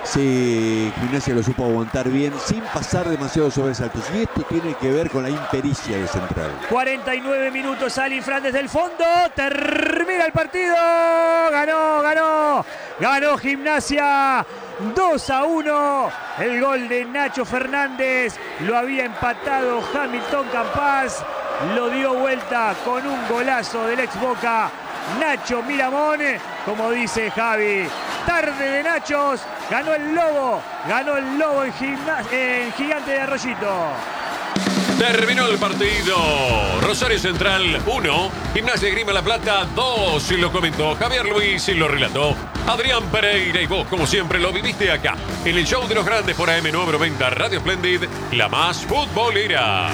Sí, Gimnasia lo supo aguantar bien sin pasar demasiados sobresaltos. Y esto tiene que ver con la impericia de Central. cuarenta y nueve minutos, Ali Fran desde el fondo. Termina el partido. Ganó, ganó. Ganó Gimnasia. dos a uno. El gol de Nacho Fernández. Lo había empatado Hamilton Campas. Lo dio vuelta con un golazo del ex Boca Nacho Miramón. Como dice Javi, tarde de Nachos. Ganó el Lobo. Ganó el Lobo en, en Gigante de Arroyito. Terminó el partido. Rosario Central uno, Gimnasia Grima La Plata dos. Y lo comentó Javier Luis y lo relató Adrián Pereira. Y vos, como siempre, lo viviste acá, en el show de los grandes por A M novecientos noventa Radio Splendid, la más futbolera.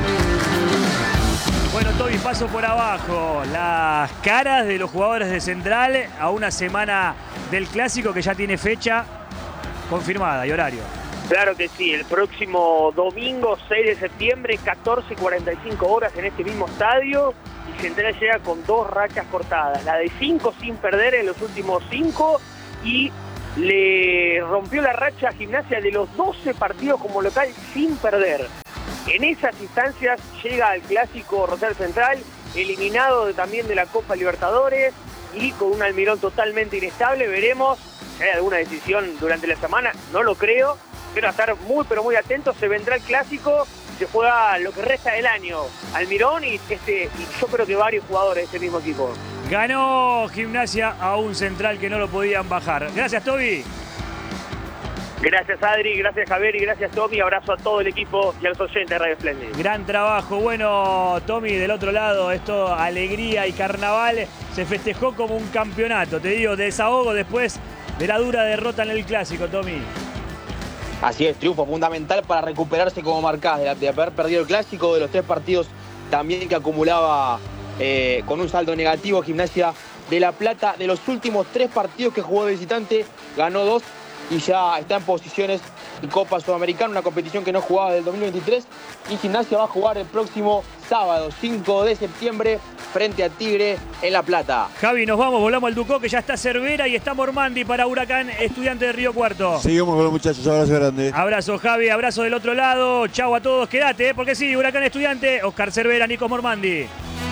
Bueno, Toby, paso por abajo. Las caras de los jugadores de Central a una semana del Clásico que ya tiene fecha confirmada y horario. Claro que sí, el próximo domingo seis de septiembre, catorce cuarenta y cinco horas en este mismo estadio, y Central llega con dos rachas cortadas, la de cinco sin perder en los últimos cinco, y le rompió la racha a Gimnasia de los doce partidos como local sin perder. En esas instancias llega al Clásico Rosario Central, eliminado de, también de la Copa Libertadores y con un Almirón totalmente inestable. Veremos si hay alguna decisión durante la semana, no lo creo, pero a estar muy pero muy atentos. Se vendrá el Clásico, se juega lo que resta del año Almirón y, este, y yo creo que varios jugadores de ese mismo equipo. Ganó Gimnasia a un Central que no lo podían bajar. Gracias, Toby. Gracias, Adri, gracias, Javier, y gracias, Tommy. Abrazo a todo el equipo y a los oyentes de Radio Splendid. Gran trabajo. Bueno, Tommy, del otro lado, esto, alegría y carnaval. Se festejó como un campeonato. Te digo, desahogo después de la dura derrota en el Clásico, Tommy. Así es, triunfo fundamental para recuperarse como marcás de, de haber perdido el Clásico, de los tres partidos también que acumulaba eh, con un saldo negativo Gimnasia de La Plata. De los últimos tres partidos que jugó de visitante, ganó dos y ya está en posiciones de Copa Sudamericana, una competición que no jugaba desde el dos mil veintitrés, y Gimnasia va a jugar el próximo sábado, cinco de septiembre, frente a Tigre en La Plata. Javi, nos vamos, volamos al Ducó, que ya está Cervera y está Mormandi para Huracán, Estudiante de Río Cuarto. Seguimos con los muchachos, abrazo grande. Abrazo, Javi, abrazo del otro lado, chau a todos, quédate, ¿eh? Porque sí, Huracán Estudiante, Oscar Cervera, Nico Mormandi.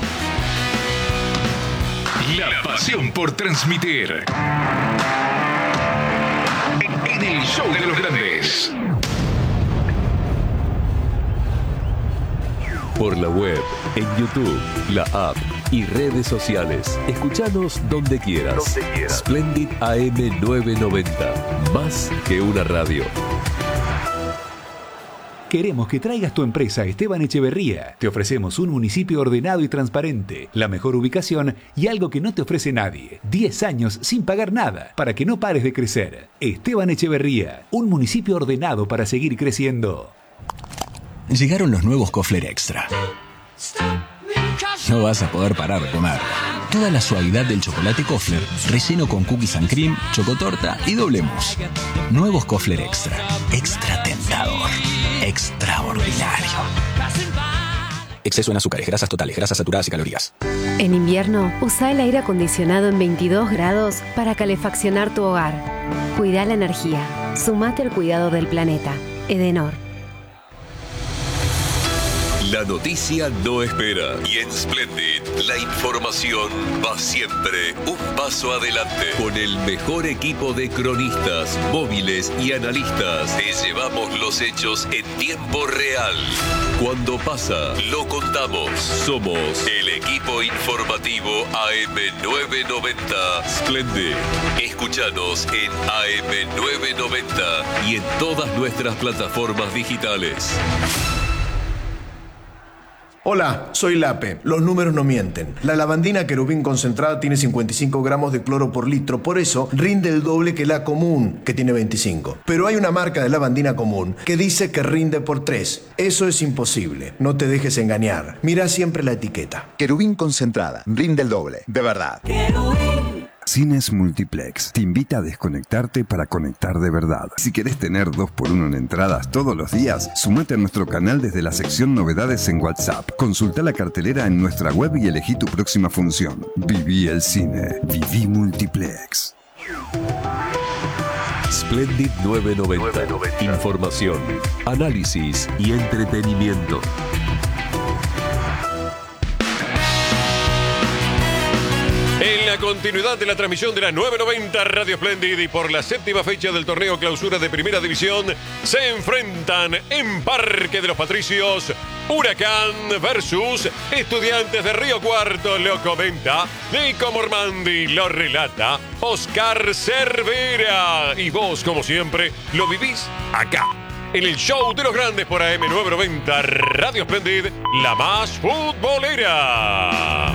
La pasión por transmitir. En el show de los grandes. Por la web, en YouTube, la app y redes sociales. Escuchanos donde quieras. Donde quieras. Splendid A M novecientos noventa. Más que una radio. Queremos que traigas tu empresa a Esteban Echeverría. Te ofrecemos un municipio ordenado y transparente, la mejor ubicación y algo que no te ofrece nadie. diez años sin pagar nada, para que no pares de crecer. Esteban Echeverría, un municipio ordenado para seguir creciendo. Llegaron los nuevos Kofler Extra. No vas a poder parar de comer. Toda la suavidad del chocolate Kofler, relleno con cookies and cream, chocotorta y doble mousse. Nuevos Kofler Extra. Extra tentador. Extraordinario. Exceso en azúcares, grasas totales, grasas saturadas y calorías. En invierno, usa el aire acondicionado en veintidós grados para calefaccionar tu hogar. Cuida la energía. Sumate al cuidado del planeta. Edenor. La noticia no espera y en Splendid la información va siempre un paso adelante. Con el mejor equipo de cronistas, móviles y analistas te llevamos los hechos en tiempo real. Cuando pasa, lo contamos. Somos el equipo informativo A M novecientos noventa Splendid. Escúchanos en A M novecientos noventa y en todas nuestras plataformas digitales. Hola, soy Lape. Los números no mienten. La lavandina Querubín concentrada tiene cincuenta y cinco gramos de cloro por litro, por eso rinde el doble que la común, que tiene veinticinco. Pero hay una marca de lavandina común que dice que rinde por tres. Eso es imposible. No te dejes engañar. Mira siempre la etiqueta. Querubín concentrada. Rinde el doble. De verdad. Querubín. Cines Multiplex te invita a desconectarte para conectar de verdad. Si querés tener dos por uno en entradas todos los días, sumate a nuestro canal desde la sección Novedades en WhatsApp. Consulta la cartelera en nuestra web y elegí tu próxima función. Viví el cine. Viví Multiplex. Splendid novecientos noventa. Información, análisis y entretenimiento. En la continuidad de la transmisión de la novecientos noventa Radio Splendid y por la séptima fecha del torneo clausura de Primera División, se enfrentan en Parque de los Patricios Huracán versus Estudiantes de Río Cuarto. Lo comenta Nico Mormandi, lo relata Oscar Cervera. Y vos, como siempre, lo vivís acá, en el show de los grandes por A M novecientos noventa Radio Splendid, la más futbolera.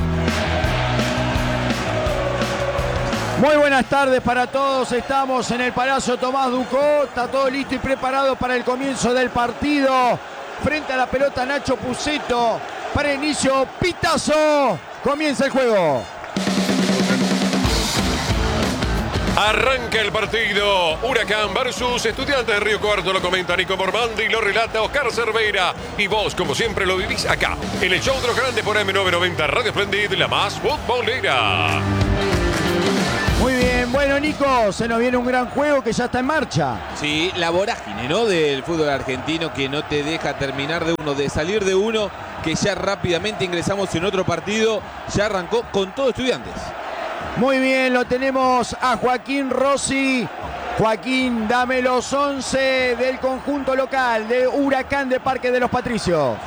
Muy buenas tardes para todos, estamos en el Palacio Tomás Ducó, está todo listo y preparado para el comienzo del partido. Frente a la pelota Nacho Puceto, para inicio, pitazo, comienza el juego. Arranca el partido, Huracán versus Estudiantes de Río Cuarto, lo comenta Nico Mormandi, lo relata Oscar Cervera. Y vos, como siempre, lo vivís acá, en el show de los grandes por A M novecientos noventa Radio Splendid, la más futbolera. Muy bien, bueno Nico, se nos viene un gran juego que ya está en marcha. Sí, la vorágine, ¿no? Del fútbol argentino que no te deja terminar de uno, de salir de uno, que ya rápidamente ingresamos en otro partido, ya arrancó con todo Estudiantes. Muy bien, lo tenemos a Joaquín Rossi. Joaquín, dame los once del conjunto local de Huracán de Parque de los Patricios.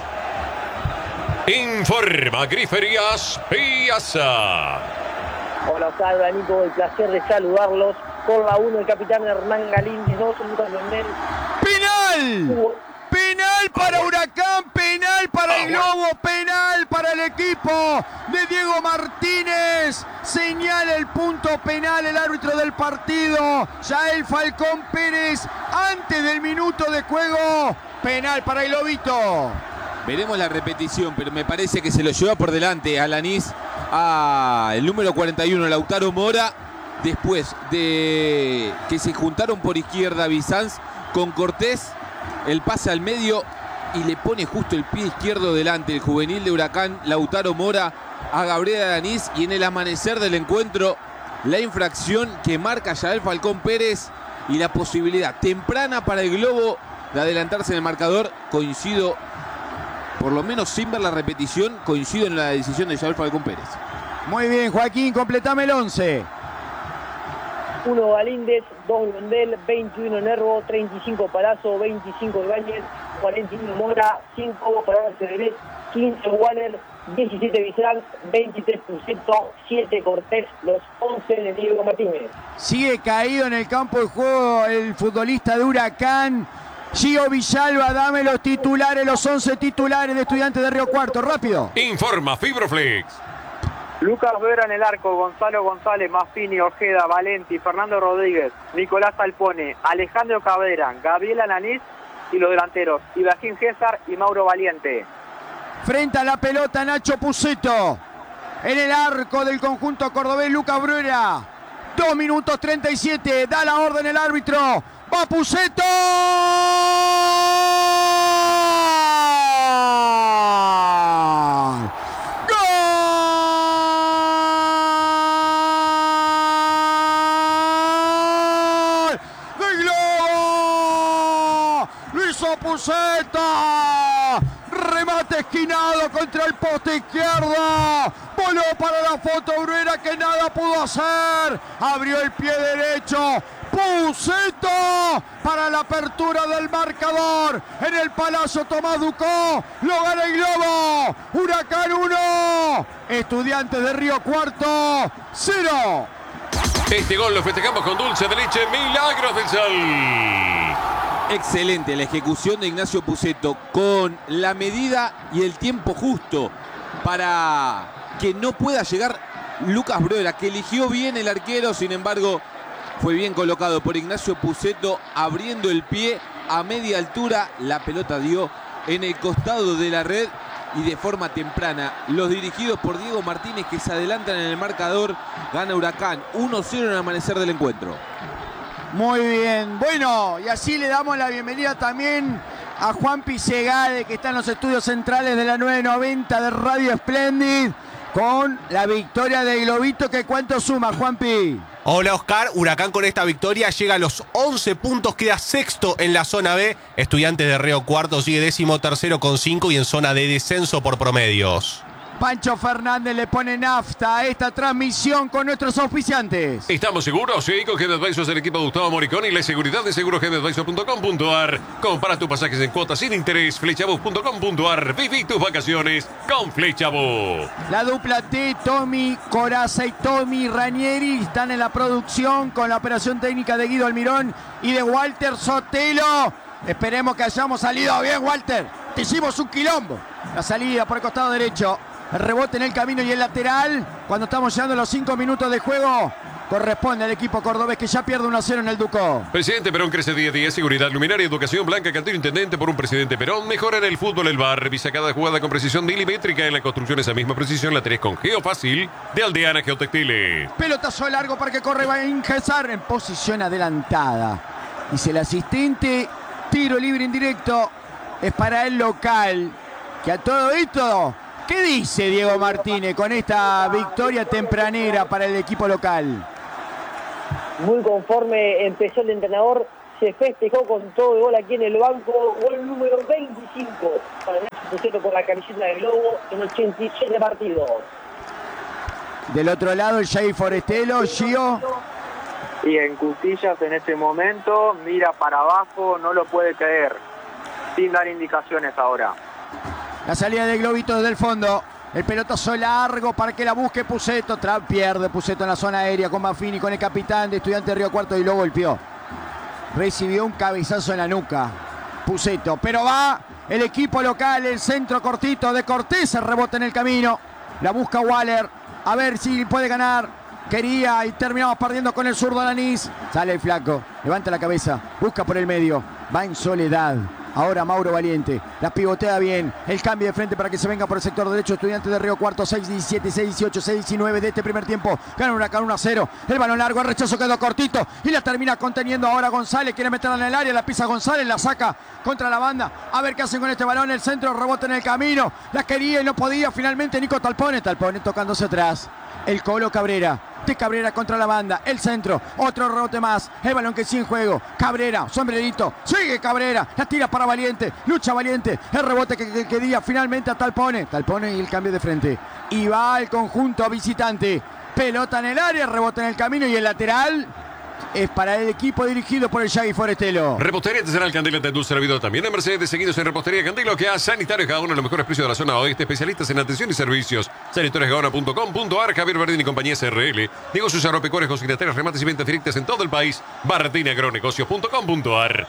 Informa Griferías Piazza. Hola, salve Nico, el placer de saludarlos. Por la uno el capitán Hernán Galíndez, dos Lucas Londel. ¡Penal! ¡Penal para Huracán! ¡Penal para el Globo! ¡Penal para el equipo de Diego Martínez! Señala el punto penal el árbitro del partido, Yael Falcón Pérez, antes del minuto de juego. Penal para el Globito. Veremos la repetición, pero me parece que se lo lleva por delante Alanís a el número cuarenta y uno, Lautaro Mora, después de que se juntaron por izquierda Bizanz con Cortés, el pase al medio y le pone justo el pie izquierdo delante el juvenil de Huracán, Lautaro Mora, a Gabriel Alanís, y en el amanecer del encuentro la infracción que marca Yael Falcón Pérez y la posibilidad temprana para el Globo de adelantarse en el marcador. Coincido, por lo menos sin ver la repetición, coincido en la decisión de Yael Falcón Pérez. Muy bien, Joaquín, completame el once. uno Galíndez, dos Londel, veintiuno Nervo, treinta y cinco Palazzo, veinticinco Ibáñez, cuarenta y uno Mora, cinco Parada Cederet, quince Warner, diecisiete Bizanz, veintitrés Puceto, siete Cortés, los once de Diego Martínez. Sigue caído en el campo de juego el futbolista de Huracán, Gio Villalba. Dame los titulares, los once titulares de Estudiantes de Río Cuarto, rápido. Informa Fibroflex. Lucas Vera en el arco, Gonzalo González, Maffini, Ojeda, Valenti, Fernando Rodríguez, Nicolás Alpone, Alejandro Cabrera, Gabriel Alanís y los delanteros, Ibrahim César y Mauro Valiente. Frente a la pelota Nacho Puceto. En el arco del conjunto cordobés, Lucas Bruera. dos minutos treinta y siete, da la orden el árbitro. ¡Va Puceto! Puceto, remate esquinado contra el poste izquierdo, voló para la foto Bruera que nada pudo hacer, abrió el pie derecho, Puceto para la apertura del marcador en el Palacio Tomás Ducó, lo gana el Globo, Huracán uno, Estudiantes de Río Cuarto cero. Este gol lo festejamos con dulce de leche Milagros del Sol. Excelente la ejecución de Ignacio Puceto, con la medida y el tiempo justo para que no pueda llegar Lucas Bruera, que eligió bien el arquero, sin embargo fue bien colocado por Ignacio Puceto, abriendo el pie a media altura, la pelota dio en el costado de la red y de forma temprana. Los dirigidos por Diego Martínez, que se adelantan en el marcador, gana Huracán uno cero en el amanecer del encuentro. Muy bien, bueno, y así le damos la bienvenida también a Juanpi Segade, que está en los estudios centrales de la novecientos noventa de Radio Splendid, con la victoria de Globito, que cuánto suma, Juanpi. Hola Oscar, Huracán con esta victoria llega a los once puntos, queda sexto en la zona B. Estudiantes de Río Cuarto sigue décimo tercero con cinco y en zona de descenso por promedios. Pancho Fernández le pone nafta a esta transmisión con nuestros auspiciantes. ¿Estamos seguros? Sí, con Head Advisors del equipo de Gustavo Moriconi y la seguridad de seguro head advisor punto com punto a r. Compara tus pasajes en cuotas sin interés. Flechabus punto com punto a r. Viví tus vacaciones con Flechabus. La dupla de Tommy Coraza y Tommy Ranieri están en la producción con la operación técnica de Guido Almirón y de Walter Sotelo. Esperemos que hayamos salido bien, Walter. Te hicimos un quilombo. La salida por el costado derecho. El rebote en el camino y el lateral. Cuando estamos llegando a los cinco minutos de juego, corresponde al equipo cordobés que ya pierde uno a cero en el Ducó. Presidente Perón crece día a día. Seguridad, luminaria, educación, Blanca Cantero, intendente por un presidente Perón. Mejora en el fútbol el bar. Revisa cada jugada con precisión milimétrica. En la construcción esa misma precisión la tenés con Geofácil de Aldeana Geotextiles. Pelotazo largo para que corre va a ingresar en posición adelantada. Dice el asistente, tiro libre indirecto. Es para el local. Que a todo esto... ¿Qué dice Diego Martínez con esta victoria tempranera para el equipo local? Muy conforme empezó el entrenador, se festejó con todo el gol aquí en el banco, gol número veinticinco para Nacho Puceto por la camiseta del Globo en ochenta y siete partidos. Del otro lado el Jay Forestelo, Gio. Y en Cutillas en este momento mira para abajo, no lo puede creer, sin dar indicaciones ahora. La salida de Globito desde el fondo. El pelotazo largo para que la busque Puceto. Tra pierde Puceto en la zona aérea con Maffini, con el capitán de Estudiantes de Río Cuarto y lo golpeó. Recibió un cabezazo en la nuca Puceto. Pero va el equipo local, el centro cortito de Cortés. El rebote en el camino. La busca Waller. A ver si puede ganar. Quería y terminamos perdiendo con el zurdo Alanís. Sale el flaco. Levanta la cabeza. Busca por el medio. Va en soledad. Ahora Mauro Valiente, la pivotea bien, el cambio de frente para que se venga por el sector derecho. Estudiantes de Río Cuarto, seis diecisiete, seis dieciocho, seis diecinueve de este primer tiempo. Gana Huracán uno a cero, el balón largo, el rechazo quedó cortito y la termina conteniendo ahora González. Quiere meterla en el área, la pisa González, la saca contra la banda. A ver qué hacen con este balón, el centro, rebote en el camino. La quería y no podía, finalmente Nico Talpone, Talpone tocándose atrás. El Colo Cabrera, de Cabrera contra la banda, el centro, otro rebote más, el balón que sigue en juego, Cabrera, sombrerito, sigue Cabrera, la tira para Valiente, lucha Valiente, el rebote que, que quería finalmente a Talpone, Talpone y el cambio de frente, y va al conjunto visitante, pelota en el área, rebote en el camino y el lateral es para el equipo dirigido por el Shaggy Forestelo. Repostería Artesanal Candela te endulce la vida también en Mercedes, seguidos en Repostería Candela, que a Sanitarios Gaona, los mejores precios de la zona oeste, especialistas en atención y servicios. sanitarios gaona punto com punto a r, Javier Verdín y compañía S R L. Negocios agropecuarios, consignatarios, remates y ventas directas en todo el país. Bardín Agronegocios punto com punto a r.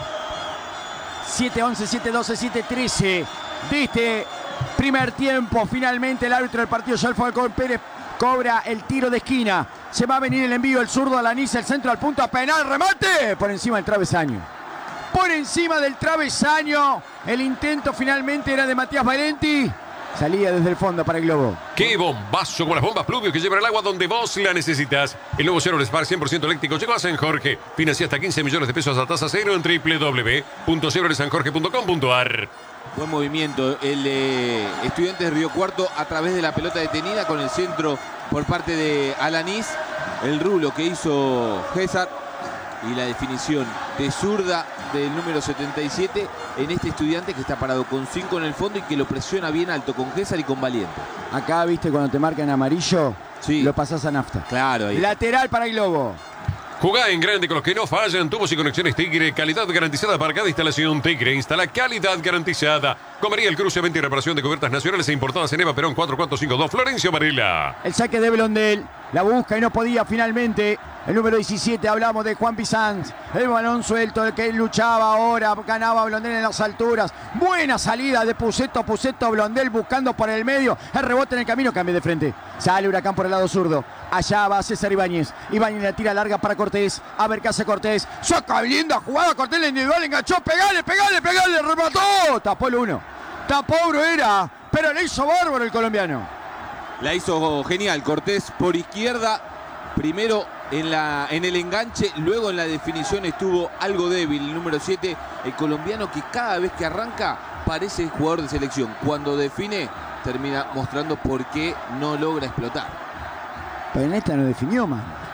siete once, siete doce, siete trece de este primer tiempo. Finalmente el árbitro del partido, Yalfo Alcón Pérez, cobra el tiro de esquina. Se va a venir el envío, el zurdo Alanís, el centro al punto a penal, remate por encima del travesaño. Por encima del travesaño. El intento finalmente era de Matías Valenti. Salía desde el fondo para el Globo. ¡Qué bombazo! Como las bombas Pluvio que llevan el agua donde vos la necesitas. El nuevo Chevrolet Spark cien por ciento eléctrico llegó a San Jorge. Financia hasta quince millones de pesos a tasa cero en doble u doble u doble u punto chevrolet san jorge punto com punto a r. Buen movimiento el eh, Estudiantes de Río Cuarto a través de la pelota detenida con el centro por parte de Alanís. El rulo que hizo César y la definición de zurda del número setenta y siete en este Estudiante que está parado con cinco en el fondo y que lo presiona bien alto con César y con Valiente. Acá, viste, cuando te marcan amarillo, sí, lo pasás a nafta. Claro. Ahí. Lateral para el Globo. Jugá en grande con los que no fallan. Tubos y conexiones Tigre. Calidad garantizada para cada instalación. Tigre instala calidad garantizada. Comería el cruce, venta y reparación de cubiertas nacionales e importadas en Eva Perón cuatro cuatro cinco dos. Florencio Varela. El saque de Blondel. La busca y no podía finalmente. El número diecisiete, hablamos de Juan Pizanz. El balón suelto, el que luchaba ahora. Ganaba Blondel en las alturas. Buena salida de Puceto. Puceto, Blondel buscando por el medio. El rebote en el camino, cambio de frente. Sale Huracán por el lado zurdo. Allá va César Ibáñez. Ibáñez la tira larga para Cortés. A ver qué hace Cortés. Saca linda jugada. Cortés la individual enganchó. Pegale, pegale, pegale. Remató. Tapó el uno. Tapó Bruera. Pero le hizo bárbaro el colombiano. La hizo genial. Cortés por izquierda. Primero en, la, en el enganche. Luego en la definición estuvo algo débil. El número siete. El colombiano que cada vez que arranca parece jugador de selección. Cuando define termina mostrando por qué no logra explotar. Pero en esta no definió, man.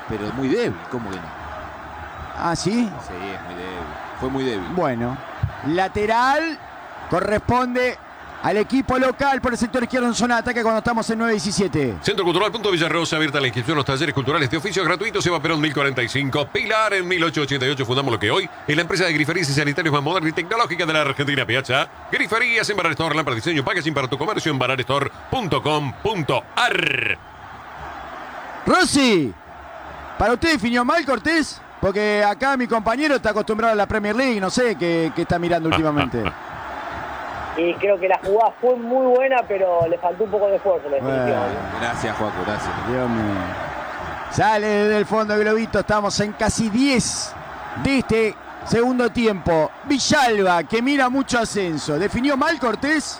Pero muy débil, ¿cómo que no? ¿Ah, sí? Sí, es muy débil. Fue muy débil. Bueno, lateral corresponde al equipo local por el sector izquierdo en zona de ataque cuando estamos en nueve diecisiete. Centro Cultural Punto Villarrosa, abierta la inscripción a los talleres culturales de oficios gratuitos. Eva Perón mil cuarenta y cinco. Pilar en mil ochocientos ochenta y ocho. Fundamos lo que hoy es la empresa de griferías y sanitarios más moderna y tecnológica de la Argentina. Piazza. Griferías en Barar Store, lámpara diseño, packaging para tu comercio en barar store punto com punto ar. Rossi, ¿para usted definió mal Cortés? Porque acá mi compañero está acostumbrado a la Premier League, no sé qué, qué está mirando últimamente. Y creo que la jugada fue muy buena, pero le faltó un poco de esfuerzo. La definición. Bueno, gracias, Juaco, gracias. Dios mío. Sale desde el fondo Globito, estamos en casi diez de este segundo tiempo. Villalba, que mira mucho ascenso. ¿Definió mal Cortés?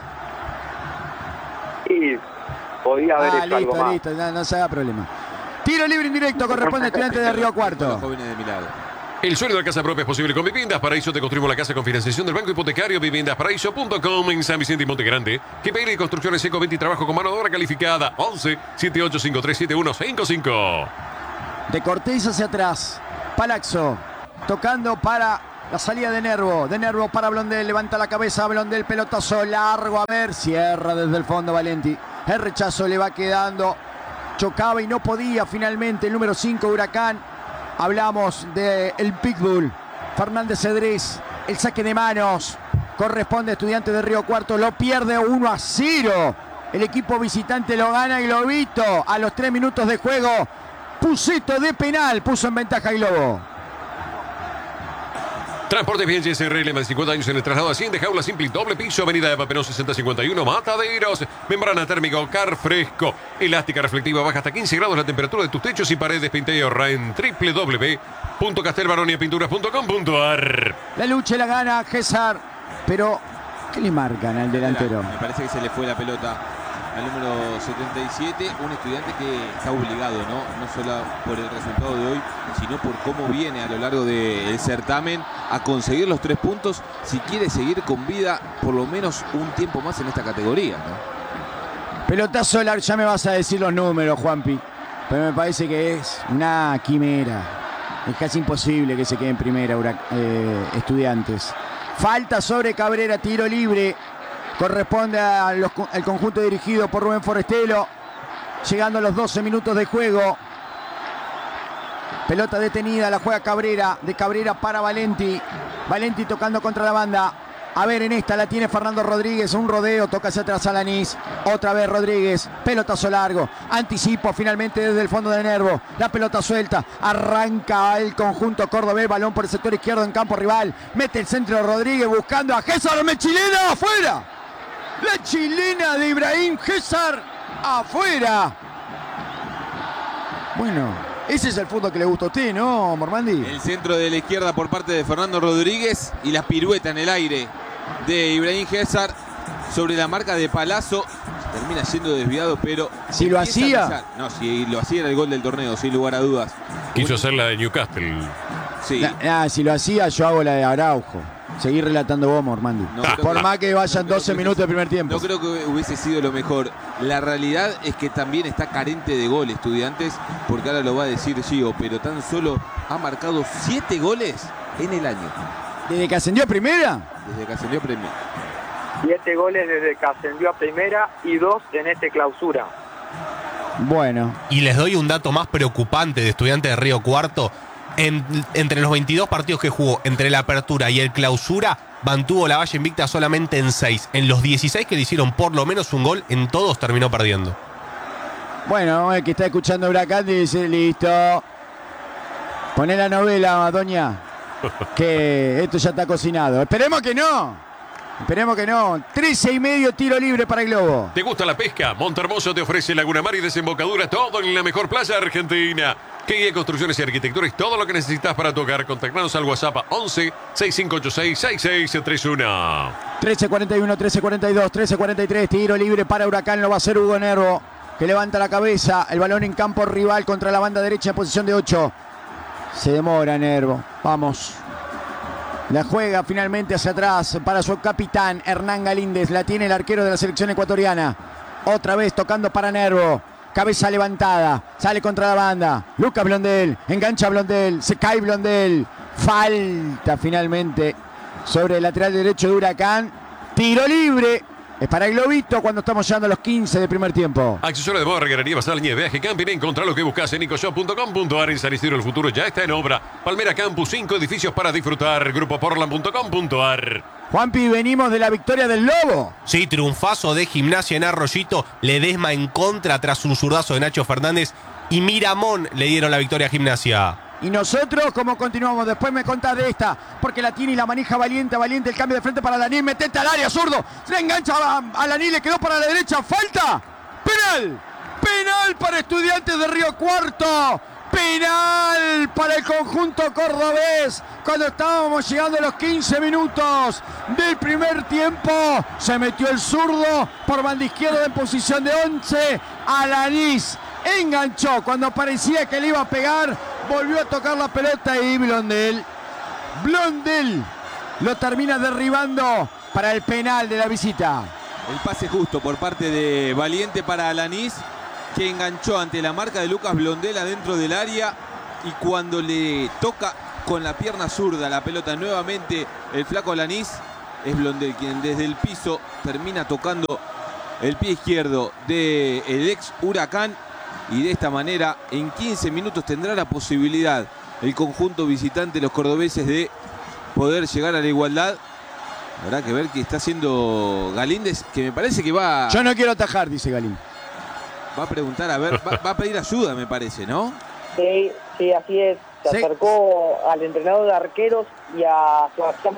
Sí, podía haber ah, hecho listo, algo más. listo, no, no se haga problema. Tiro libre indirecto, corresponde a Estudiantes de Río Cuarto. Los jóvenes de mi lado. El sueño de casa propia es posible con Viviendas Paraíso. Te construimos la casa con financiación del Banco Hipotecario. Viviendas Paraíso punto com en San Vicente y Monte Grande. Que pedir construcciones Eco veinte y trabajo con mano de obra calificada. once, setenta y ocho, cincuenta y tres, setenta y uno, cincuenta y cinco. De Cortés hacia atrás. Palazzo tocando para la salida de Nervo. De Nervo para Blondel. Levanta la cabeza. Blondel, pelotazo largo. A ver, cierra desde el fondo Valenti. El rechazo le va quedando. Chocaba y no podía finalmente el número cinco Huracán. Hablamos del Pitbull. Fernández Cedrés. El saque de manos. Corresponde a Estudiantes de Río Cuarto. Lo pierde uno a cero. El equipo visitante lo gana y Globito a los tres minutos de juego. Pusito de penal. Puso en ventaja el Globo. Transporte Bien S R L, más de cincuenta años en el traslado asciende. Jaula Simple, doble piso, avenida de Paperón sesenta cincuenta y uno, Mataderos. Membrana térmica Car Fresco. Elástica reflectiva, baja hasta quince grados la temperatura de tus techos y paredes. Pinta y ahorra en doble u doble u doble u punto castelbaronia pinturas punto com punto ar. La lucha la gana César. Pero, ¿qué le marcan al delantero? Me parece que se le fue la pelota al número setenta y siete, un estudiante que está obligado, ¿no? No solo por el resultado de hoy, sino por cómo viene a lo largo del certamen a conseguir los tres puntos si quiere seguir con vida por lo menos un tiempo más en esta categoría, ¿no? Pelotazo largo, ya me vas a decir los números, Juanpi. Pero me parece que es una quimera. Es casi imposible que se quede en primera, eh, Estudiantes. Falta sobre Cabrera, tiro libre. Corresponde al conjunto dirigido por Rubén Forestelo. Llegando a los doce minutos de juego. Pelota detenida, la juega Cabrera. De Cabrera para Valenti. Valenti tocando contra la banda. A ver, en esta la tiene Fernando Rodríguez. Un rodeo, toca hacia atrás a Lanís. Otra vez Rodríguez. Pelotazo largo. Anticipo finalmente desde el fondo de Nervo. La pelota suelta. Arranca el conjunto cordobés. Balón por el sector izquierdo en campo rival. Mete el centro de Rodríguez buscando a César. ¡Me chilena! ¡Afuera! La chilena de Ibrahim César. ¡Afuera! Bueno, ese es el fútbol que le gusta a usted, ¿no, Mormandi? El centro de la izquierda por parte de Fernando Rodríguez y la pirueta en el aire de Ibrahim César sobre la marca de Palazzo. Termina siendo desviado, pero si lo hacía, no, si lo hacía era el gol del torneo, sin lugar a dudas. Quiso hacer la de Newcastle. Sí. Nah, nah, si lo hacía, yo hago la de Araujo. Seguir relatando vos, Mormandi. No, por más que vayan doce no minutos del primer tiempo. No creo que hubiese sido lo mejor. La realidad es que también está carente de gol, Estudiantes, porque ahora lo va a decir Gio, pero tan solo ha marcado siete goles en el año. ¿Desde que ascendió a primera? Desde que ascendió a primera. Siete goles desde que ascendió a primera y dos en este clausura. Bueno. Y les doy un dato más preocupante de Estudiantes de Río Cuarto. En, entre los veintidós partidos que jugó, entre la apertura y el clausura, mantuvo la valla invicta solamente en seis. En los dieciséis que le hicieron por lo menos un gol, en todos terminó perdiendo. Bueno, el que está escuchando Huracán dice, listo. Poné la novela, doña, que esto ya está cocinado. Esperemos que no. Esperemos que no. trece y medio tiro libre para el Globo. ¿Te gusta la pesca? Montermoso te ofrece Laguna Mar y desembocadura, todo en la mejor playa argentina. K I E Construcciones y Arquitectura y todo lo que necesitas para tu hogar. Contactanos al WhatsApp once, sesenta y cinco ochenta y seis, sesenta y seis treinta y uno. trece cuarenta y uno, trece cuarenta y dos, trece cuarenta y tres. Tiro libre para Huracán. Lo va a hacer Hugo Nervo, que levanta la cabeza. El balón en campo rival contra la banda derecha en posición de ocho. Se demora Nervo. Vamos. La juega finalmente hacia atrás para su capitán Hernán Galíndez. La tiene el arquero de la selección ecuatoriana. Otra vez tocando para Nervo. cabeza levantada, sale contra la banda. Lucas Blondel, engancha Blondel, se cae Blondel. Falta finalmente sobre el lateral derecho de Huracán. Tiro libre. Es para el globito cuando estamos llegando a los quince de primer tiempo. Accesorio de moda, regalería, basal, nieve, viaje, camping. Encontrá lo que buscas en nicoshop punto com punto ar. En San Isidro, el futuro ya está en obra. Palmera Campus, cinco edificios para disfrutar. grupo portland punto com punto ar. Juanpi, venimos de la victoria del Lobo. Sí, triunfazo de Gimnasia en Arroyito. Ledesma en contra tras un zurdazo de Nacho Fernández. Y Miramón le dieron la victoria a Gimnasia. Y nosotros, ¿cómo continuamos? Después me contás de esta, porque la tiene y la maneja Valiente, Valiente, el cambio de frente para Alaní, metete al área, zurdo, se le engancha a Alaní, le quedó para la derecha, falta, penal, penal para Estudiantes de Río Cuarto, penal para el conjunto cordobés, cuando estábamos llegando a los quince minutos del primer tiempo, se metió el zurdo por banda izquierda en posición de once, Alaní enganchó cuando parecía que le iba a pegar, volvió a tocar la pelota y Blondel, Blondel lo termina derribando para el penal de la visita. El pase justo por parte de Valiente para Alanís, que enganchó ante la marca de Lucas Blondel adentro del área, y cuando le toca con la pierna zurda la pelota nuevamente el flaco Alanís, es Blondel quien desde el piso termina tocando el pie izquierdo del ex Huracán. Y de esta manera, en quince minutos tendrá la posibilidad el conjunto visitante, los cordobeses, de poder llegar a la igualdad. Habrá que ver qué está haciendo Galíndez, que me parece que va... Yo no quiero atajar, dice Galín. Va a preguntar, a ver, va, va a pedir ayuda, me parece, ¿no? Sí, sí, así es. Se Sí. acercó al entrenador de arqueros y a Sebastián